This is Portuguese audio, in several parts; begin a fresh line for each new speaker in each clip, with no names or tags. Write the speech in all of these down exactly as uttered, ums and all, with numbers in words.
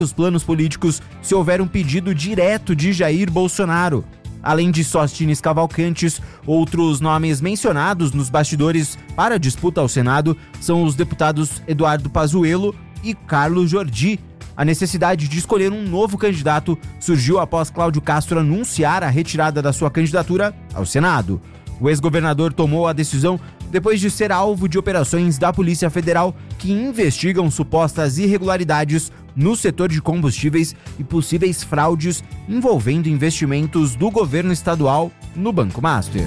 os planos políticos se houver um pedido direto de Jair Bolsonaro. Além de Sóstenes Cavalcantes, outros nomes mencionados nos bastidores para a disputa ao Senado são os deputados Eduardo Pazuello e Carlos Jordi. A necessidade de escolher um novo candidato surgiu após Cláudio Castro anunciar a retirada da sua candidatura ao Senado. O ex-governador tomou a decisão depois de ser alvo de operações da Polícia Federal que investigam supostas irregularidades no setor de combustíveis e possíveis fraudes envolvendo investimentos do governo estadual no Banco Master.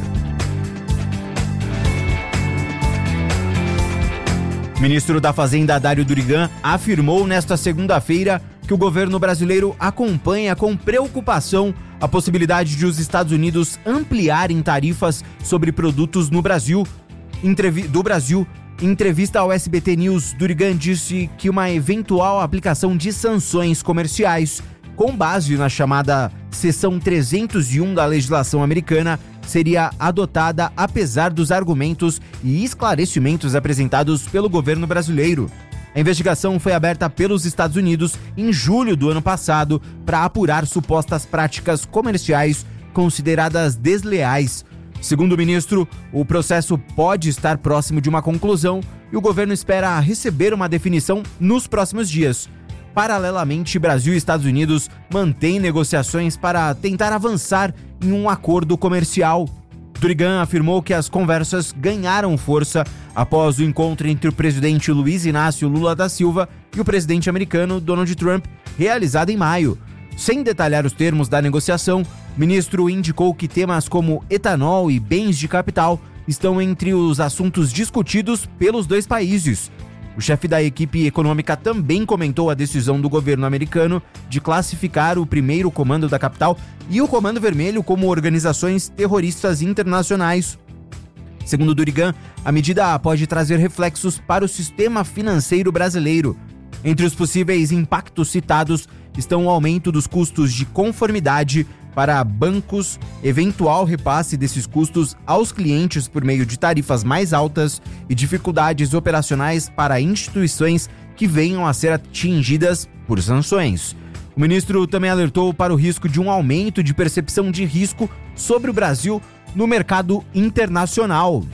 O ministro da Fazenda, Dário Durigan, afirmou nesta segunda-feira que o governo brasileiro acompanha com preocupação a possibilidade de os Estados Unidos ampliarem tarifas sobre produtos no Brasil. Entrevi- do Brasil. Em entrevista ao S B T News, Durigan disse que uma eventual aplicação de sanções comerciais, com base na chamada Seção trezentos e um da legislação americana, seria adotada apesar dos argumentos e esclarecimentos apresentados pelo governo brasileiro. A investigação foi aberta pelos Estados Unidos em julho do ano passado para apurar supostas práticas comerciais consideradas desleais. Segundo o ministro, o processo pode estar próximo de uma conclusão e o governo espera receber uma definição nos próximos dias. Paralelamente, Brasil e Estados Unidos mantêm negociações para tentar avançar em um acordo comercial. Durigan afirmou que as conversas ganharam força após o encontro entre o presidente Luiz Inácio Lula da Silva e o presidente americano Donald Trump, realizado em maio. Sem detalhar os termos da negociação, o ministro indicou que temas como etanol e bens de capital estão entre os assuntos discutidos pelos dois países. O chefe da equipe econômica também comentou a decisão do governo americano de classificar o primeiro comando da capital e o Comando Vermelho como organizações terroristas internacionais. Segundo Durigan, a medida pode trazer reflexos para o sistema financeiro brasileiro. Entre os possíveis impactos citados estão o aumento dos custos de conformidade para bancos, eventual repasse desses custos aos clientes por meio de tarifas mais altas e dificuldades operacionais para instituições que venham a ser atingidas por sanções. O ministro também alertou para o risco de um aumento de percepção de risco sobre o Brasil no mercado internacional.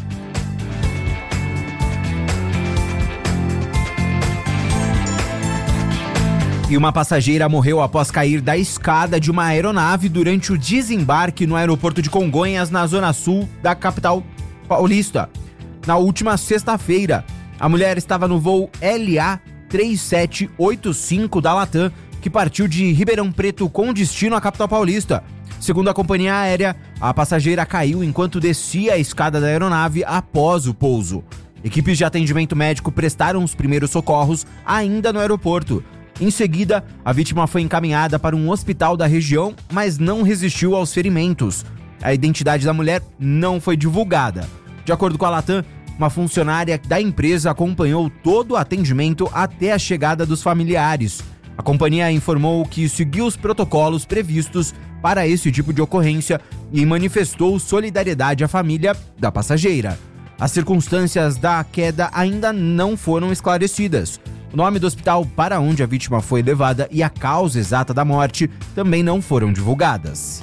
E uma passageira morreu após cair da escada de uma aeronave durante o desembarque no aeroporto de Congonhas, na zona sul da capital paulista. Na última sexta-feira, a mulher estava no voo L A três sete oito cinco da Latam, que partiu de Ribeirão Preto com destino à capital paulista. Segundo a companhia aérea, a passageira caiu enquanto descia a escada da aeronave após o pouso. Equipes de atendimento médico prestaram os primeiros socorros ainda no aeroporto. Em seguida, a vítima foi encaminhada para um hospital da região, mas não resistiu aos ferimentos. A identidade da mulher não foi divulgada. De acordo com a Latam, uma funcionária da empresa acompanhou todo o atendimento até a chegada dos familiares. A companhia informou que seguiu os protocolos previstos para esse tipo de ocorrência e manifestou solidariedade à família da passageira. As circunstâncias da queda ainda não foram esclarecidas. O nome do hospital para onde a vítima foi levada e a causa exata da morte também não foram divulgadas.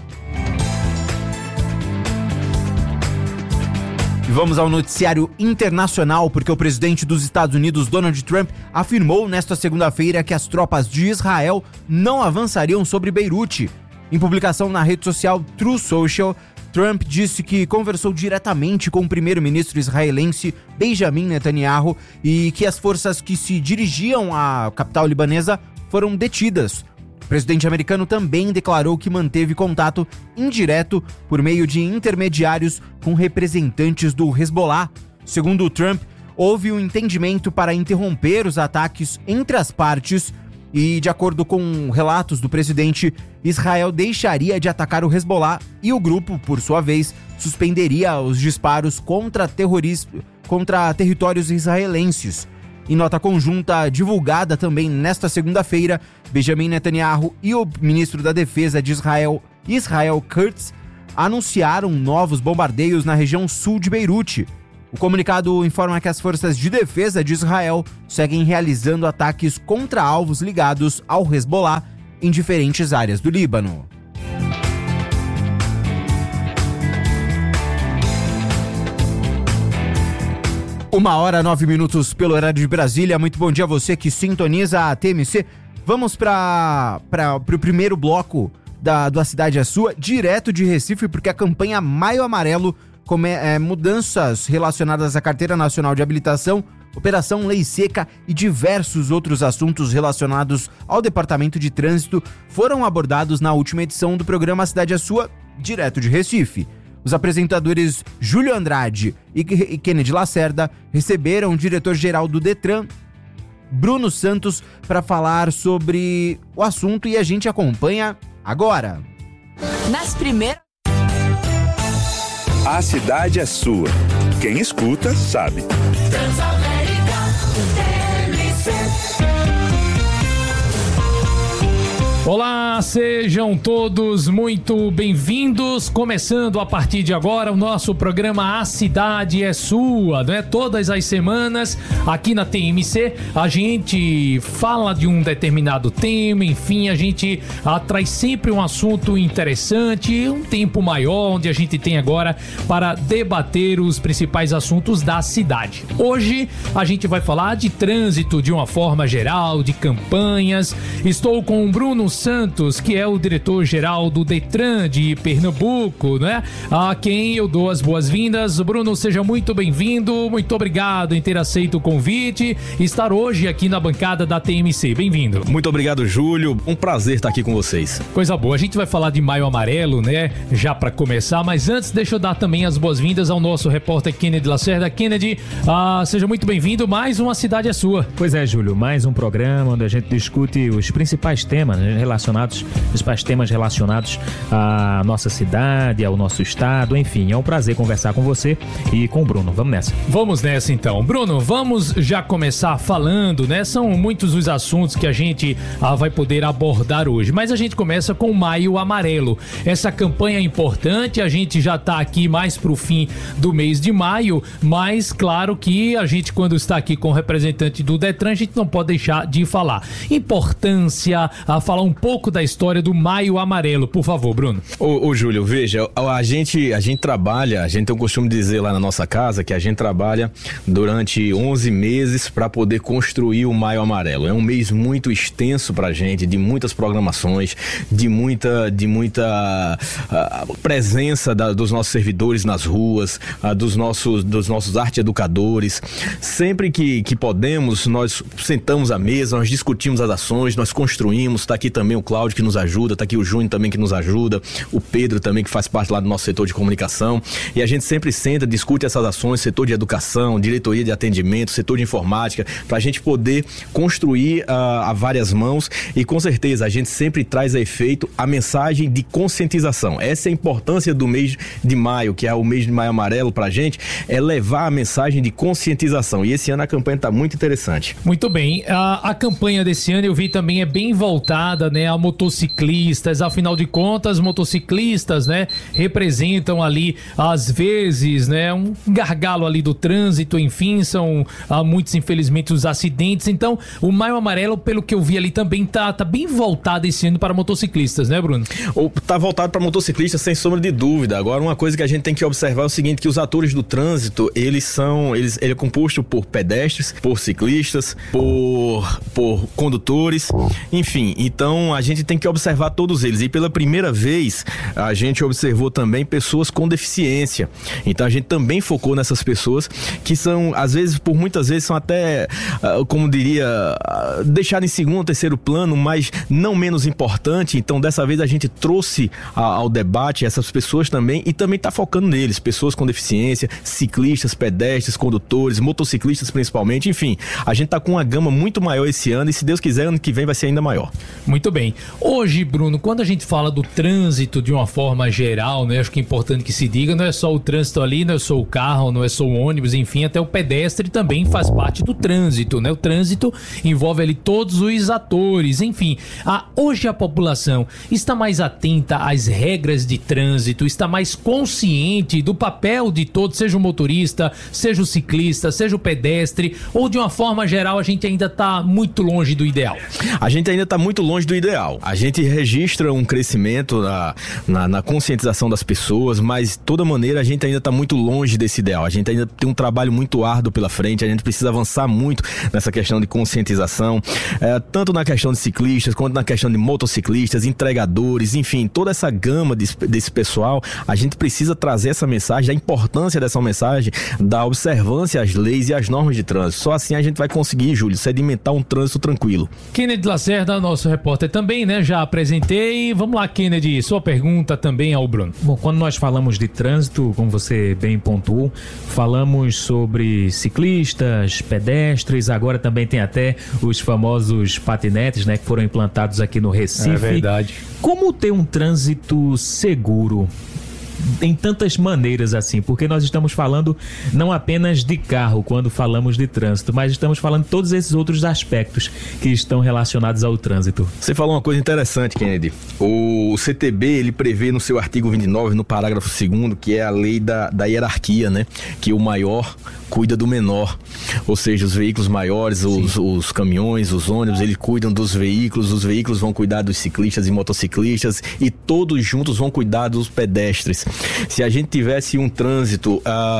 E vamos ao noticiário internacional, porque o presidente dos Estados Unidos, Donald Trump, afirmou nesta segunda-feira que as tropas de Israel não avançariam sobre Beirute. Em publicação na rede social Truth Social, Trump disse que conversou diretamente com o primeiro-ministro israelense Benjamin Netanyahu e que as forças que se dirigiam à capital libanesa foram detidas. O presidente americano também declarou que manteve contato indireto por meio de intermediários com representantes do Hezbollah. Segundo Trump, houve um entendimento para interromper os ataques entre as partes e, de acordo com relatos do presidente, Israel deixaria de atacar o Hezbollah e o grupo, por sua vez, suspenderia os disparos contra, terroris... contra territórios israelenses. Em nota conjunta divulgada também nesta segunda-feira, Benjamin Netanyahu e o ministro da Defesa de Israel, Israel Katz, anunciaram novos bombardeios na região sul de Beirute. O comunicado informa que as forças de defesa de Israel seguem realizando ataques contra alvos ligados ao Hezbollah em diferentes áreas do Líbano. Uma hora, nove minutos pelo horário de Brasília. Muito bom dia a você que sintoniza a T M C. Vamos para o primeiro bloco da, do A Cidade é Sua, direto de Recife, porque a campanha Maio Amarelo, com é, mudanças relacionadas à Carteira Nacional de Habilitação, Operação Lei Seca e diversos outros assuntos relacionados ao Departamento de Trânsito foram abordados na última edição do programa A Cidade é Sua, direto de Recife. Os apresentadores Júlio Andrade e Kennedy Lacerda receberam o diretor-geral do Detran, Bruno Santos, para falar sobre o assunto, e a gente acompanha agora.
Nas primeiras...
A cidade é sua. Quem escuta, sabe.
Transamérica, T M C.
Olá, sejam todos muito bem-vindos. Começando a partir de agora o nosso programa A Cidade é Sua, né? Todas as semanas aqui na T M C a gente fala de um determinado tema, enfim, a gente ah, traz sempre um assunto interessante, um tempo maior, onde a gente tem agora para debater os principais assuntos da cidade. Hoje a gente vai falar de trânsito de uma forma geral, de campanhas. Estou com o Bruno Santos, que é o diretor-geral do Detran de Pernambuco, né? A quem eu dou as boas-vindas. Bruno, seja muito bem-vindo, muito obrigado em ter aceito o convite e estar hoje aqui na bancada da T M C. Bem-vindo.
Muito obrigado, Júlio. Um prazer estar aqui com vocês.
Coisa boa. A gente vai falar de Maio Amarelo, né? Já para começar, mas antes deixa eu dar também as boas-vindas ao nosso repórter Kennedy Lacerda. Kennedy, ah, seja muito bem-vindo. Mais uma Cidade é Sua.
Pois é, Júlio. Mais um programa onde a gente discute os principais temas, né? relacionados, os temas relacionados à nossa cidade, ao nosso estado, enfim, é um prazer conversar com você e com o Bruno. Vamos nessa.
Vamos nessa então. Bruno, vamos já começar falando, né? São muitos os assuntos que a gente ah, vai poder abordar hoje, mas a gente começa com o Maio Amarelo. Essa campanha é importante, a gente já tá aqui mais pro fim do mês de maio, mas claro que a gente, quando está aqui com o representante do Detran, a gente não pode deixar de falar. Importância, a falar um pouco da história do Maio Amarelo, por favor, Bruno.
Ô, ô Júlio, veja, a gente, a gente trabalha, a gente tem o costume de dizer lá na nossa casa que a gente trabalha durante onze meses para poder construir o Maio Amarelo. É um mês muito extenso pra gente, de muitas programações, de muita, de muita uh, presença da, dos nossos servidores nas ruas, uh, dos nossos, dos nossos arte educadores. Sempre que, que podemos, nós sentamos à mesa, nós discutimos as ações, nós construímos. Tá aqui também o Cláudio que nos ajuda, tá aqui o Júnior também que nos ajuda, o Pedro também que faz parte lá do nosso setor de comunicação, e a gente sempre senta, discute essas ações, setor de educação, diretoria de atendimento, setor de informática, pra gente poder construir uh, a várias mãos, e com certeza a gente sempre traz a efeito a mensagem de conscientização. Essa é a importância do mês de maio, que é o mês de Maio Amarelo pra gente, é levar a mensagem de conscientização, e esse ano a campanha tá muito interessante.
Muito bem, a, a campanha desse ano eu vi também é bem voltada, né, a motociclistas. Afinal de contas, motociclistas, né, representam ali às vezes, né, um gargalo ali do trânsito, enfim, são há muitos infelizmente os acidentes. Então o Maio Amarelo, pelo que eu vi ali, também tá, tá bem voltado esse ano para motociclistas, né, Bruno?
Ou tá voltado para motociclistas, sem sombra de dúvida. Agora, uma coisa que a gente tem que observar é o seguinte, que os atores do trânsito, eles são, eles, ele é composto por pedestres, por ciclistas, por, por condutores, enfim, então a gente tem que observar todos eles, e pela primeira vez a gente observou também pessoas com deficiência. Então a gente também focou nessas pessoas que são, às vezes, por muitas vezes são até, como diria, deixadas em segundo ou terceiro plano, mas não menos importante. Então dessa vez a gente trouxe ao debate essas pessoas também, e também está focando neles, pessoas com deficiência, ciclistas, pedestres, condutores, motociclistas principalmente, enfim, a gente está com uma gama muito maior esse ano, e se Deus quiser, ano que vem vai ser ainda maior.
Muito Muito bem. Hoje, Bruno, quando a gente fala do trânsito de uma forma geral, né, acho que é importante que se diga, não é só o trânsito ali, não é só o carro, não é só o ônibus, enfim, até o pedestre também faz parte do trânsito, né? O trânsito envolve ali todos os atores, enfim. A, hoje a população está mais atenta às regras de trânsito, está mais consciente do papel de todos, seja o motorista, seja o ciclista, seja o pedestre, ou de uma forma geral a gente ainda está muito longe do ideal?
A gente ainda está muito longe do ideal. A gente registra um crescimento na, na, na conscientização das pessoas, mas de toda maneira a gente ainda está muito longe desse ideal. A gente ainda tem um trabalho muito árduo pela frente, a gente precisa avançar muito nessa questão de conscientização, é, tanto na questão de ciclistas, quanto na questão de motociclistas, entregadores, enfim, toda essa gama de, desse pessoal. A gente precisa trazer essa mensagem, a importância dessa mensagem, da observância às leis e às normas de trânsito. Só assim a gente vai conseguir, Júlio, sedimentar um trânsito tranquilo.
Kennedy Lacerda, nosso repórter também, né? Já apresentei. Vamos lá, Kennedy, sua pergunta também ao Bruno.
Bom, quando nós falamos de trânsito, como você bem pontuou, falamos sobre ciclistas, pedestres, agora também tem até os famosos patinetes, né? Que foram implantados aqui no Recife.
É verdade.
Como ter um trânsito seguro? Em tantas maneiras assim, porque nós estamos falando não apenas de carro quando falamos de trânsito, mas estamos falando de todos esses outros aspectos que estão relacionados ao trânsito.
Você falou uma coisa interessante, Kennedy. O C T B, ele prevê no seu artigo vinte e nove, no parágrafo segundo, que é a lei da, da hierarquia, né? Que o maior cuida do menor, ou seja, os veículos maiores, os, os caminhões, os ônibus, eles cuidam dos veículos, os veículos vão cuidar dos ciclistas e motociclistas e todos juntos vão cuidar dos pedestres. Se a gente tivesse um trânsito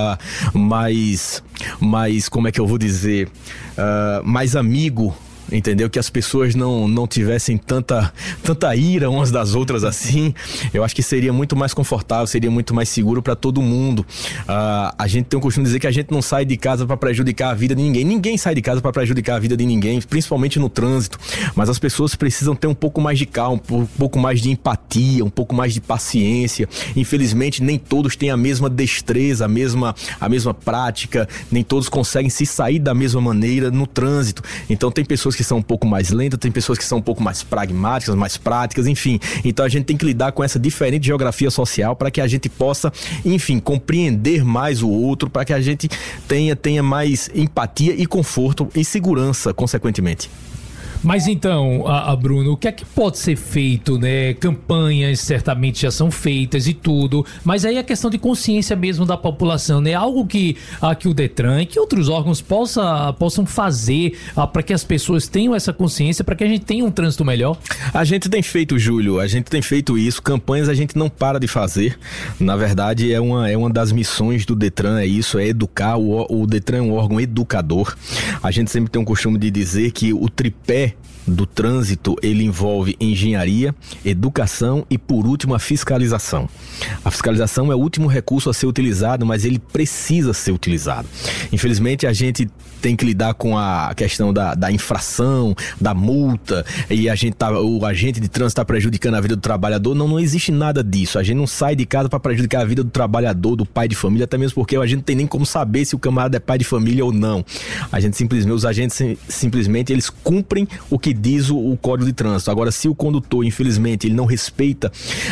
uh, mais, mais, como é que eu vou dizer, uh, mais amigo, entendeu? Que as pessoas não, não tivessem tanta, tanta ira umas das outras assim, eu acho que seria muito mais confortável, seria muito mais seguro para todo mundo. Uh, a gente tem o costume de dizer que a gente não sai de casa para prejudicar a vida de ninguém. Ninguém sai de casa para prejudicar a vida de ninguém, principalmente no trânsito. Mas as pessoas precisam ter um pouco mais de calma, um pouco mais de empatia, um pouco mais de paciência. Infelizmente, nem todos têm a mesma destreza, a mesma, a mesma prática, nem todos conseguem se sair da mesma maneira no trânsito. Então tem pessoas que são um pouco mais lentas, tem pessoas que são um pouco mais pragmáticas, mais práticas, enfim. Então a gente tem que lidar com essa diferente geografia social para que a gente possa, enfim, compreender mais o outro, para que a gente tenha, tenha mais empatia e conforto e segurança, consequentemente.
Mas então, a, a Bruno, o que é que pode ser feito, né? Campanhas certamente já são feitas e tudo, mas aí a questão de consciência mesmo da população, né? Algo que, a, que o Detran e que outros órgãos possa, possam fazer para que as pessoas tenham essa consciência, para que a gente tenha um trânsito melhor.
A gente tem feito, Júlio, a gente tem feito isso, campanhas a gente não para de fazer. Na verdade, é uma, é uma das missões do Detran, é isso, é educar. O, o Detran é um órgão educador. A gente sempre tem um costume de dizer que o tripé do trânsito, ele envolve engenharia, educação e, por último, a fiscalização. A fiscalização é o último recurso a ser utilizado, mas ele precisa ser utilizado. Infelizmente, a gente tem que lidar com a questão da, da infração, da multa, e a gente tá, o agente de trânsito está prejudicando a vida do trabalhador. Não, não existe nada disso. A gente não sai de casa para prejudicar a vida do trabalhador, do pai de família, até mesmo porque a gente não tem nem como saber se o camarada é pai de família ou não. A gente simplesmente, os agentes simplesmente, eles cumprem o que diz o, o Código de Trânsito. Agora, se o condutor, infelizmente, ele não respeita,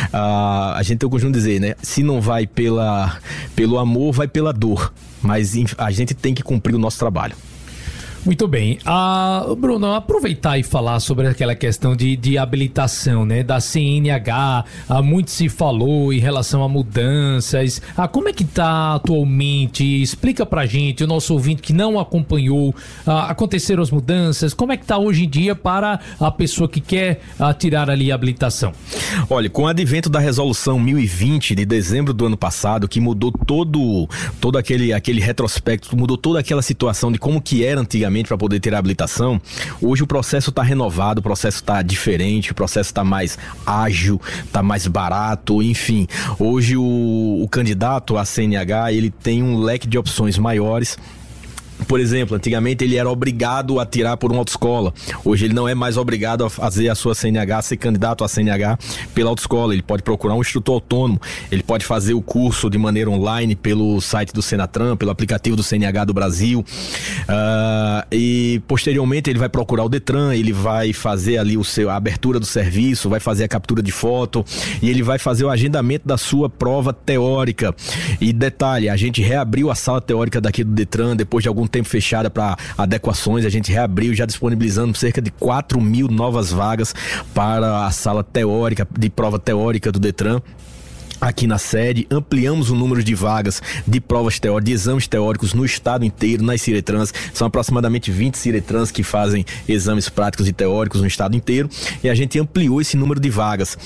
uh, a gente tem o costume de dizer, né? Se não vai pela, pelo amor, vai pela dor. Mas a gente tem que cumprir o nosso trabalho.
Muito bem. Ah, Bruno, aproveitar e falar sobre aquela questão de, de habilitação, né, da C N H. Ah, muito se falou em relação a mudanças. Ah, como é que tá atualmente? Explica pra gente, o nosso ouvinte que não acompanhou, ah, aconteceram as mudanças, como é que tá hoje em dia para a pessoa que quer ah, tirar ali a habilitação?
Olha, com o advento da resolução mil e vinte de dezembro do ano passado, que mudou todo, todo aquele, aquele retrospecto, mudou toda aquela situação de como que era antigamente para poder ter a habilitação, hoje o processo está renovado, o processo está diferente, o processo está mais ágil, está mais barato, enfim. Hoje o, o candidato à C N H, ele tem um leque de opções maiores. Por exemplo, antigamente ele era obrigado a tirar por uma autoescola. Hoje ele não é mais obrigado a fazer a sua C N H, a ser candidato a C N H pela autoescola. Ele pode procurar um instrutor autônomo, ele pode fazer o curso de maneira online pelo site do Senatran, pelo aplicativo do C N H do Brasil. Uh, e posteriormente ele vai procurar o Detran, ele vai fazer ali o seu, a abertura do serviço, vai fazer a captura de foto e ele vai fazer o agendamento da sua prova teórica. E detalhe, a gente reabriu a sala teórica daqui do Detran depois de algum tempo fechada para adequações, a gente reabriu já disponibilizando cerca de quatro mil novas vagas para a sala teórica, de prova teórica do Detran. Aqui na sede, ampliamos o número de vagas de provas teóricas, de exames teóricos no estado inteiro, nas Ciretrans. São aproximadamente vinte Ciretrans que fazem exames práticos e teóricos no estado inteiro, e a gente ampliou esse número de vagas.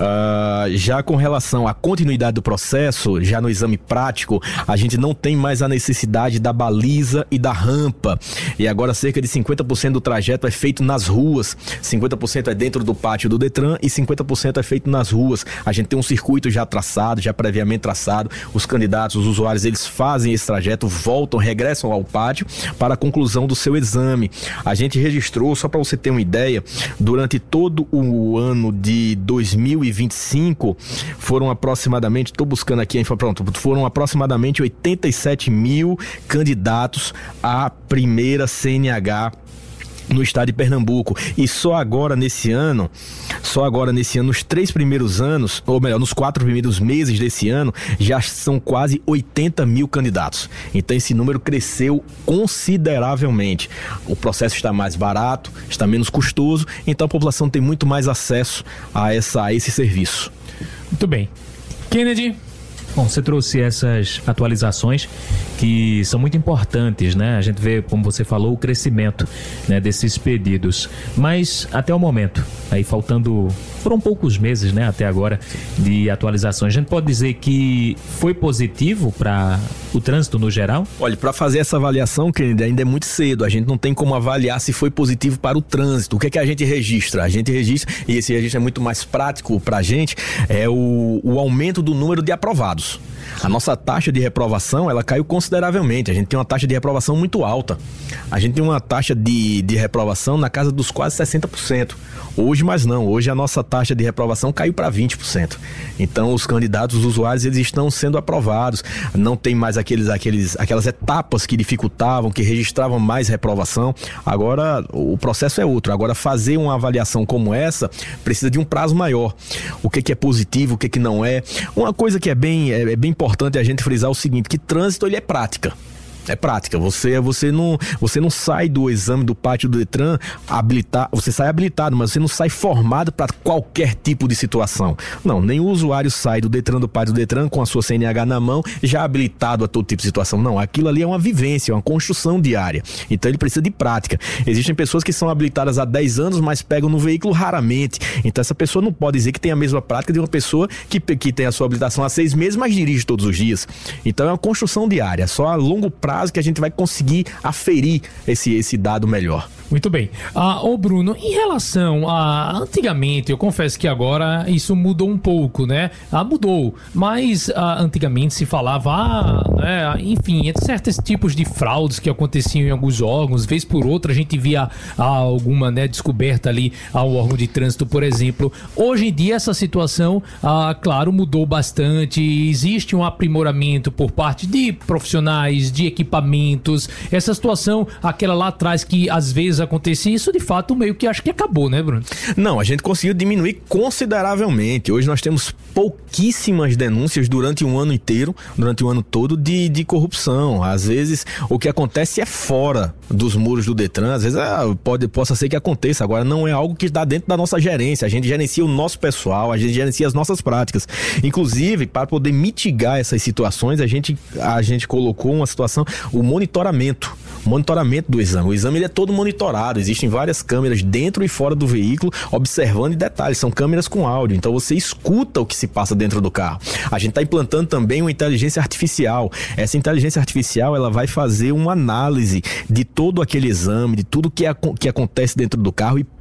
Uh, já com relação à continuidade do processo, já no exame prático, a gente não tem mais a necessidade da baliza e da rampa, e agora cerca de cinquenta por cento do trajeto é feito nas ruas, cinquenta por cento é dentro do pátio do Detran e cinquenta por cento é feito nas ruas. A gente tem um circuito já traçado, já previamente traçado, os candidatos, os usuários, eles fazem esse trajeto, voltam, regressam ao pátio para a conclusão do seu exame. A gente registrou, só para você ter uma ideia, durante todo o ano de dois mil e vinte e cinco, foram aproximadamente, estou buscando aqui, pronto, foram aproximadamente oitenta e sete mil candidatos à primeira C N H no estado de Pernambuco, e só agora nesse ano, só agora nesse ano, nos três primeiros anos, ou melhor, nos quatro primeiros meses desse ano, já são quase oitenta mil candidatos. Então esse número cresceu consideravelmente. O processo está mais barato, está menos custoso, então a população tem muito mais acesso a, essa, a esse serviço.
Muito bem. Kennedy?
Bom, você trouxe essas atualizações que são muito importantes, né? A gente vê, como você falou, o crescimento, né, desses pedidos. Mas até o momento, aí faltando, foram poucos meses, né, até agora, de atualizações. A gente pode dizer que foi positivo para o trânsito no geral?
Olha, para fazer essa avaliação, Kennedy, ainda é muito cedo. A gente não tem como avaliar se foi positivo para o trânsito. O que é que a gente registra? A gente registra, e esse registro é muito mais prático para a gente, é o, o aumento do número de aprovados. A nossa taxa de reprovação, ela caiu consideravelmente. A gente tem uma taxa de reprovação muito alta. A gente tem uma taxa de, de reprovação na casa dos quase sessenta por cento. Hoje, mas não. Hoje a nossa taxa de reprovação caiu para vinte por cento. Então, os candidatos, os usuários, eles estão sendo aprovados. Não tem mais aqueles, aqueles, aquelas etapas que dificultavam, que registravam mais reprovação. Agora, o processo é outro. Agora, fazer uma avaliação como essa precisa de um prazo maior. O que, que é positivo, o que, que não é. Uma coisa que é bem, é, é bem importante a gente frisar o seguinte, que trânsito, ele é prática. É prática, você, você, não, você não sai do exame do pátio do Detran habilitado, você sai habilitado, mas você não sai formado para qualquer tipo de situação. Não, nem o usuário sai do Detran, do pátio do Detran com a sua C N H na mão, já habilitado a todo tipo de situação. Não, aquilo ali é uma vivência, é uma construção diária. Então ele precisa de prática. Existem pessoas que são habilitadas há dez anos, mas pegam no veículo raramente. Então essa pessoa não pode dizer que tem a mesma prática de uma pessoa que, que tem a sua habilitação há seis meses, mas dirige todos os dias. Então é uma construção diária, só a longo prazo que a gente vai conseguir aferir esse, esse dado melhor.
Muito bem. Ah, ô Bruno, em relação a antigamente, eu confesso que agora isso mudou um pouco, né? Ah, mudou, mas ah, antigamente se falava, ah, né, enfim, certos tipos de fraudes que aconteciam em alguns órgãos, vez por outra a gente via ah, alguma, né, descoberta ali ao órgão de trânsito, por exemplo. Hoje em dia essa situação, ah, claro, mudou bastante, existe um aprimoramento por parte de profissionais, de equipamentos, essa situação, aquela lá atrás que às vezes acontecia, isso de fato meio que acho que acabou, né, Bruno?
Não, a gente conseguiu diminuir consideravelmente. Hoje nós temos pouquíssimas denúncias durante um ano inteiro, durante o ano todo de, de corrupção. Às vezes o que acontece é fora dos muros do Detran, às vezes ah, pode, possa ser que aconteça, agora não é algo que está dentro da nossa gerência, a gente gerencia o nosso pessoal, a gente gerencia as nossas práticas. Inclusive, para poder mitigar essas situações, a gente, a gente colocou uma situação, o monitoramento, monitoramento do exame. O exame ele é todo monitorado, existem várias câmeras dentro e fora do veículo, observando em detalhes, são câmeras com áudio, então você escuta o que se passa dentro do carro. A gente está implantando também uma inteligência artificial. Essa inteligência artificial, ela vai fazer uma análise de todo aquele exame, de tudo que, é, que acontece dentro do carro e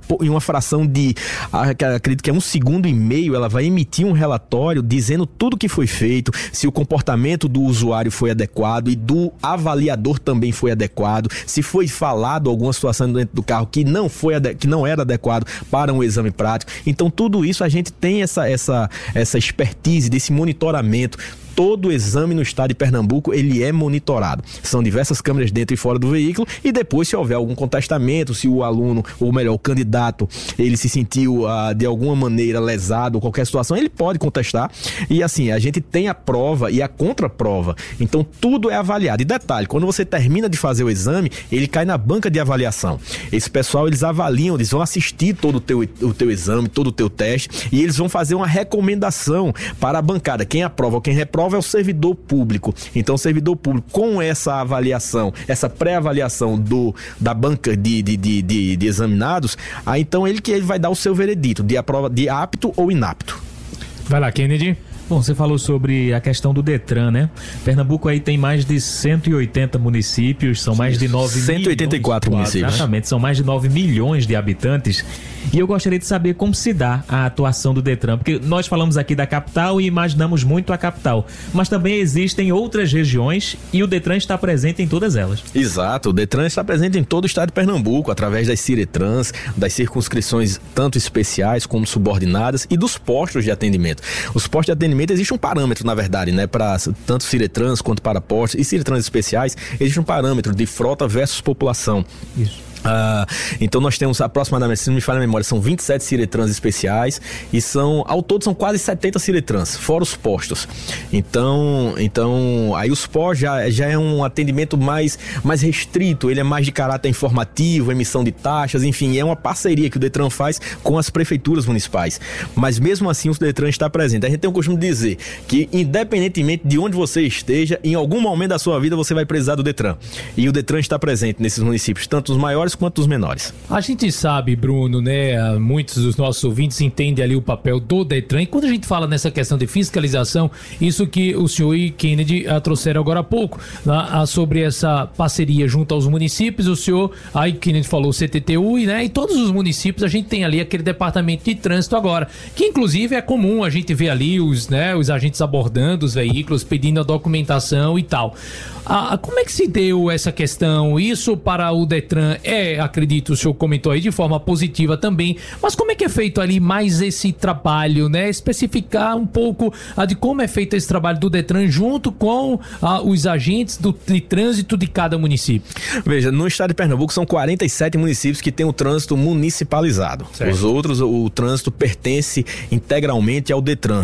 em uma fração de, acredito que é um segundo e meio, ela vai emitir um relatório dizendo tudo que foi feito, se o comportamento do usuário foi adequado e do avaliador também foi adequado, se foi falado alguma situação dentro do carro que não foi que não era adequado para um exame prático. Então tudo isso a gente tem essa, essa, essa expertise desse monitoramento. Todo exame no estado de Pernambuco, ele é monitorado. São diversas câmeras dentro e fora do veículo e depois, se houver algum contestamento, se o aluno, ou melhor, o candidato, ele se sentiu uh, de alguma maneira lesado ou qualquer situação, ele pode contestar. E assim, a gente tem a prova e a contraprova. Então, tudo é avaliado. E detalhe, quando você termina de fazer o exame, ele cai na banca de avaliação. Esse pessoal, eles avaliam, eles vão assistir todo o teu, o teu exame, todo o teu teste e eles vão fazer uma recomendação para a bancada. Quem aprova ou quem reprova é o servidor público. Então, o servidor público, com essa avaliação, essa pré-avaliação do, da banca de, de, de, de, de examinados, aí então ele que ele vai dar o seu veredito de, aprova, de apto ou inapto.
Vai lá, Kennedy.
Bom, você falou sobre a questão do Detran, né? Pernambuco aí tem mais de cento e oitenta municípios, são mais de nove
cento e oitenta e quatro
milhões,
municípios.
Exatamente, são mais de nove milhões de habitantes. E eu gostaria de saber como se dá a atuação do Detran, porque nós falamos aqui da capital e imaginamos muito a capital, mas também existem outras regiões e o Detran está presente em todas elas.
Exato, o Detran está presente em todo o estado de Pernambuco, através das Ciretrans, das circunscrições tanto especiais como subordinadas e dos postos de atendimento. Os postos de atendimento existe um parâmetro, na verdade, né, para tanto Ciretrans quanto para postos e Ciretrans especiais, existe um parâmetro de frota versus população. Isso. Uh, então nós temos aproximadamente, se não me falha a memória, são vinte e sete Ciretrans especiais e são, ao todo são quase setenta Ciretrans, fora os postos. Então, então aí os postos já, já é um atendimento mais, mais restrito, ele é mais de caráter informativo, emissão de taxas, enfim, é uma parceria que o Detran faz com as prefeituras municipais. Mas mesmo assim o Detran está presente. A gente tem o costume de dizer que independentemente de onde você esteja, em algum momento da sua vida você vai precisar do Detran. E o Detran está presente nesses municípios, tanto os maiores quanto os menores.
A gente sabe, Bruno, né, muitos dos nossos ouvintes entendem ali o papel do Detran, e quando a gente fala nessa questão de fiscalização, isso que o senhor e Kennedy a, trouxeram agora há pouco, a, a, sobre essa parceria junto aos municípios, o senhor, aí Kennedy falou C T T U, e, né, e todos os municípios a gente tem ali aquele departamento de trânsito agora, que inclusive é comum a gente ver ali os, né, os agentes abordando os veículos, pedindo a documentação e tal. Ah, como é que se deu essa questão? Isso para o Detran é, acredito, o senhor comentou aí de forma positiva também, mas como é que é feito ali mais esse trabalho, né? Especificar um pouco ah, de como é feito esse trabalho do Detran junto com ah, os agentes do, de trânsito de cada município.
Veja, no estado de Pernambuco são quarenta e sete municípios que têm o trânsito municipalizado. Certo. Os outros, o, o trânsito pertence integralmente ao Detran.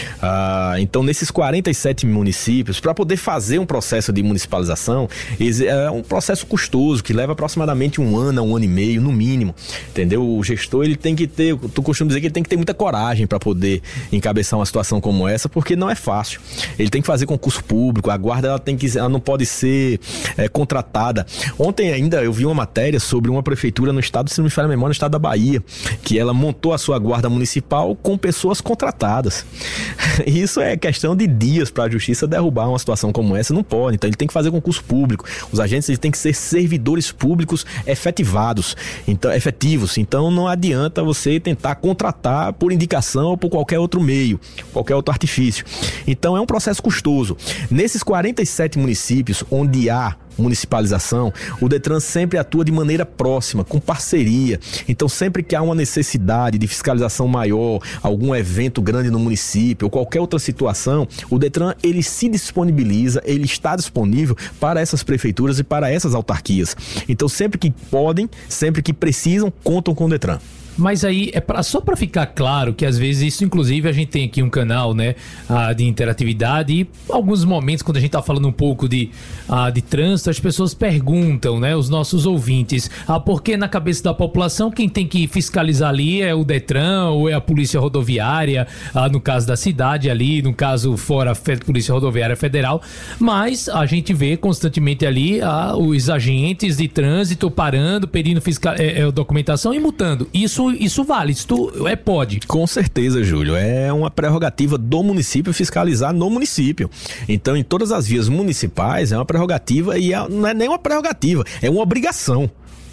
Ah, então, nesses quarenta e sete municípios, para poder fazer um processo de municipalização, é um processo custoso que leva aproximadamente um ano, um ano e meio, no mínimo, entendeu? O gestor, ele tem que ter, tu costumo dizer que ele tem que ter muita coragem para poder encabeçar uma situação como essa, porque não é fácil. Ele tem que fazer concurso público, a guarda, ela tem que, ela não pode ser é, contratada. Ontem ainda eu vi uma matéria sobre uma prefeitura no estado, se não me falha a memória, no estado da Bahia, que ela montou a sua guarda municipal com pessoas contratadas. Isso é questão de dias para a justiça derrubar uma situação como essa, não pode. Então ele tem que fazer concurso público. Os agentes, eles têm que ser servidores públicos efetivados, então, efetivos. Então não adianta você tentar contratar por indicação ou por qualquer outro meio, qualquer outro artifício. Então é um processo custoso. Nesses quarenta e sete municípios onde há municipalização, o Detran sempre atua de maneira próxima, com parceria. Então sempre que há uma necessidade de fiscalização maior, algum evento grande no município ou qualquer outra situação, o Detran, ele se disponibiliza, ele está disponível para essas prefeituras e para essas autarquias. Então sempre que podem, sempre que precisam, contam com o Detran.
Mas aí, é pra, só para ficar claro que às vezes isso, inclusive, a gente tem aqui um canal, né, ah, de interatividade e alguns momentos quando a gente tá falando um pouco de, ah, de trânsito, as pessoas perguntam, né, os nossos ouvintes, ah, porque na cabeça da população quem tem que fiscalizar ali é o Detran ou é a Polícia Rodoviária, ah, no caso da cidade ali, no caso fora a Polícia Rodoviária Federal, mas a gente vê constantemente ali ah, os agentes de trânsito parando, pedindo fiscal, é, é, documentação e multando. Isso Isso vale, isso é pode.
Com certeza, Júlio, é uma prerrogativa do município fiscalizar no município. Então, em todas as vias municipais é uma prerrogativa e é, não é nem uma prerrogativa, é uma obrigação.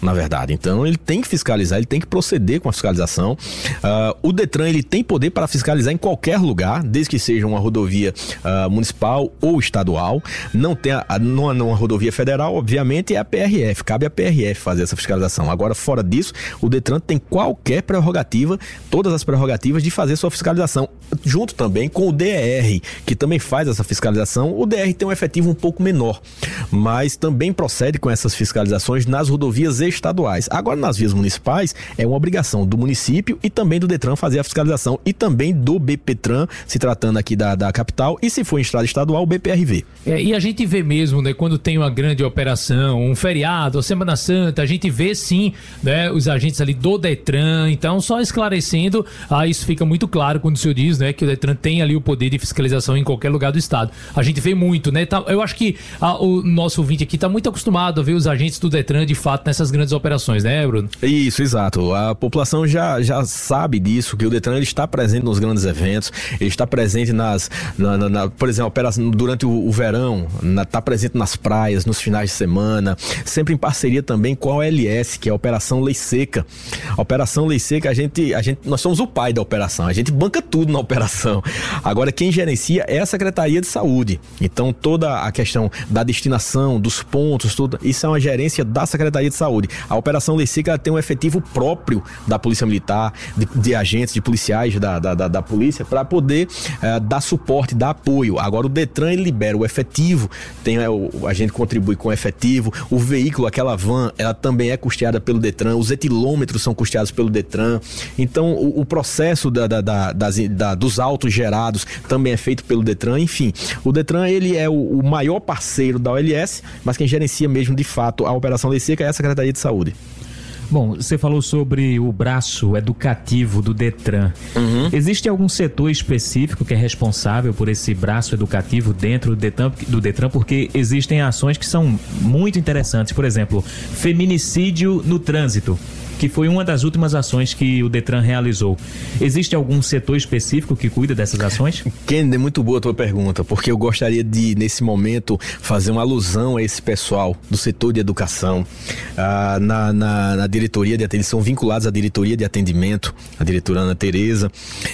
na verdade. Então ele tem que fiscalizar, ele tem que proceder com a fiscalização. Uh, o Detran, ele tem poder para fiscalizar em qualquer lugar, desde que seja uma rodovia uh, municipal ou estadual. Não tem a, a, numa, numa rodovia federal, obviamente, é a P R F, cabe à P R F fazer essa fiscalização. Agora, fora disso, o Detran tem qualquer prerrogativa, todas as prerrogativas de fazer sua fiscalização, junto também com o D E R, que também faz essa fiscalização. O D E R tem um efetivo um pouco menor, mas também procede com essas fiscalizações nas rodovias estaduais. Agora, nas vias municipais, é uma obrigação do município e também do Detran fazer a fiscalização, e também do BPTran, se tratando aqui da, da capital, e se for em estrada estadual, o B P R V.
É, e a gente vê mesmo, né, quando tem uma grande operação, um feriado, a Semana Santa, a gente vê sim, né, os agentes ali do Detran. Então, só esclarecendo, ah, isso fica muito claro quando o senhor diz, né, que o Detran tem ali o poder de fiscalização em qualquer lugar do estado. A gente vê muito, né? Tá, eu acho que ah, o nosso ouvinte aqui está muito acostumado a ver os agentes do Detran de fato nessas grandes operações, né, Bruno?
Isso, exato. A população já, já sabe disso, que o Detran ele está presente nos grandes eventos, ele está presente nas, na, na, na, por exemplo, operação, durante o, o verão, na, está presente nas praias, nos finais de semana, sempre em parceria também com a O L S, que é a Operação Lei Seca. A Operação Lei Seca, a gente, a gente, nós somos o pai da operação, a gente banca tudo na operação. Agora, quem gerencia é a Secretaria de Saúde. Então, toda a questão da destinação, dos pontos, tudo, isso é uma gerência da Secretaria de Saúde. A Operação Lei Seca tem um efetivo próprio da Polícia Militar, de, de agentes, de policiais da, da, da, da polícia, para poder uh, dar suporte, dar apoio. Agora, o Detran ele libera o efetivo, tem, uh, a gente contribui com o efetivo, o veículo, aquela van, ela também é custeada pelo Detran, os etilômetros são custeados pelo Detran. Então, o, o processo da, da, da, das, da, dos autos gerados também é feito pelo Detran. Enfim, o Detran ele é o, o maior parceiro da O L S, mas quem gerencia mesmo de fato a Operação Lei Seca é a Secretaria de Saúde.
Bom, você falou sobre o braço educativo do Detran. Uhum. Existe algum setor específico que é responsável por esse braço educativo dentro do Detran, do Detran? Porque existem ações que são muito interessantes. Por exemplo, feminicídio no trânsito, que foi uma das últimas ações que o Detran realizou. Existe algum setor específico que cuida dessas ações?
Kennedy, é muito boa a tua pergunta, porque eu gostaria de, nesse momento, fazer uma alusão a esse pessoal do setor de educação, ah, na, na, na diretoria de atendimento, são vinculados à diretoria de atendimento, a diretora Ana Tereza,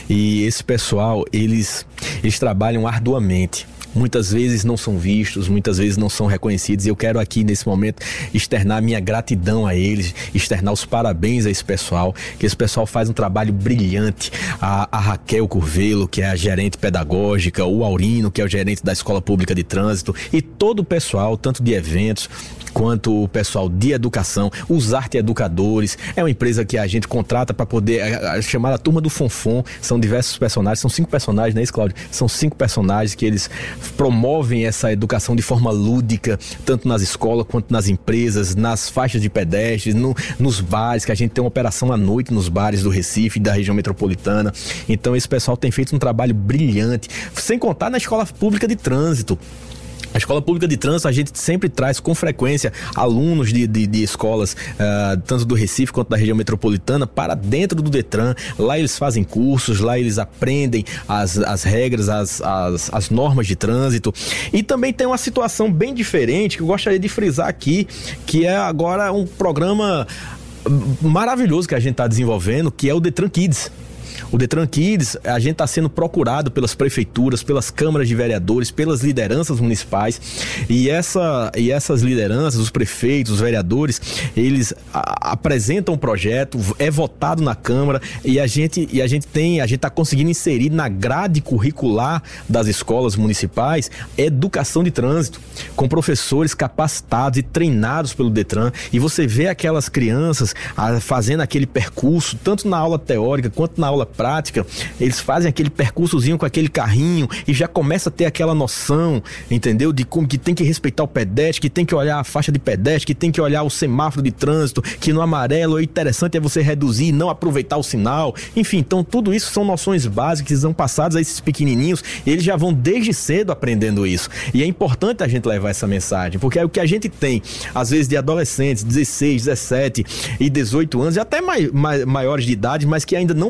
e esse pessoal, eles, eles trabalham arduamente. Muitas vezes não são vistos, muitas vezes não são reconhecidos, e eu quero aqui nesse momento externar minha gratidão a eles, externar os parabéns a esse pessoal, que esse pessoal faz um trabalho brilhante. A, a Raquel Curvelo, que é a gerente pedagógica, o Aurino, que é o gerente da Escola Pública de Trânsito, e todo o pessoal, tanto de eventos quanto o pessoal de educação, os arte educadores. É uma empresa que a gente contrata para poder a, a, chamar a turma do Fonfon. São diversos personagens, são cinco personagens, não é isso, Cláudio? São cinco personagens que eles promovem essa educação de forma lúdica, tanto nas escolas quanto nas empresas, nas faixas de pedestres, no, nos bares, que a gente tem uma operação à noite nos bares do Recife, da região metropolitana. Então esse pessoal tem feito um trabalho brilhante, sem contar na Escola Pública de Trânsito. A Escola Pública de Trânsito, a gente sempre traz com frequência alunos de, de, de escolas, uh, tanto do Recife quanto da região metropolitana, para dentro do Detran. Lá eles fazem cursos, lá eles aprendem as, as regras, as, as, as normas de trânsito. E também tem uma situação bem diferente que eu gostaria de frisar aqui, que é agora um programa maravilhoso que a gente está desenvolvendo, que é o Detran Kids. O Detran Kids, a gente está sendo procurado pelas prefeituras, pelas câmaras de vereadores, pelas lideranças municipais, e, essa, e essas lideranças, os prefeitos, os vereadores, eles a, apresentam um projeto, é votado na Câmara, e a gente, e a gente tem, a gente está conseguindo inserir na grade curricular das escolas municipais educação de trânsito, com professores capacitados e treinados pelo Detran, e você vê aquelas crianças a, fazendo aquele percurso, tanto na aula teórica quanto na aula prática, eles fazem aquele percursozinho com aquele carrinho e já começa a ter aquela noção, entendeu? De como que tem que respeitar o pedestre, que tem que olhar a faixa de pedestre, que tem que olhar o semáforo de trânsito, que no amarelo o interessante é você reduzir e não aproveitar o sinal. Enfim, então tudo isso são noções básicas que são passadas a esses pequenininhos, e eles já vão desde cedo aprendendo isso. E é importante a gente levar essa mensagem, porque é o que a gente tem, às vezes, de adolescentes, dezesseis, dezessete e dezoito anos, e até mai, mai, maiores de idade, mas que ainda não possuem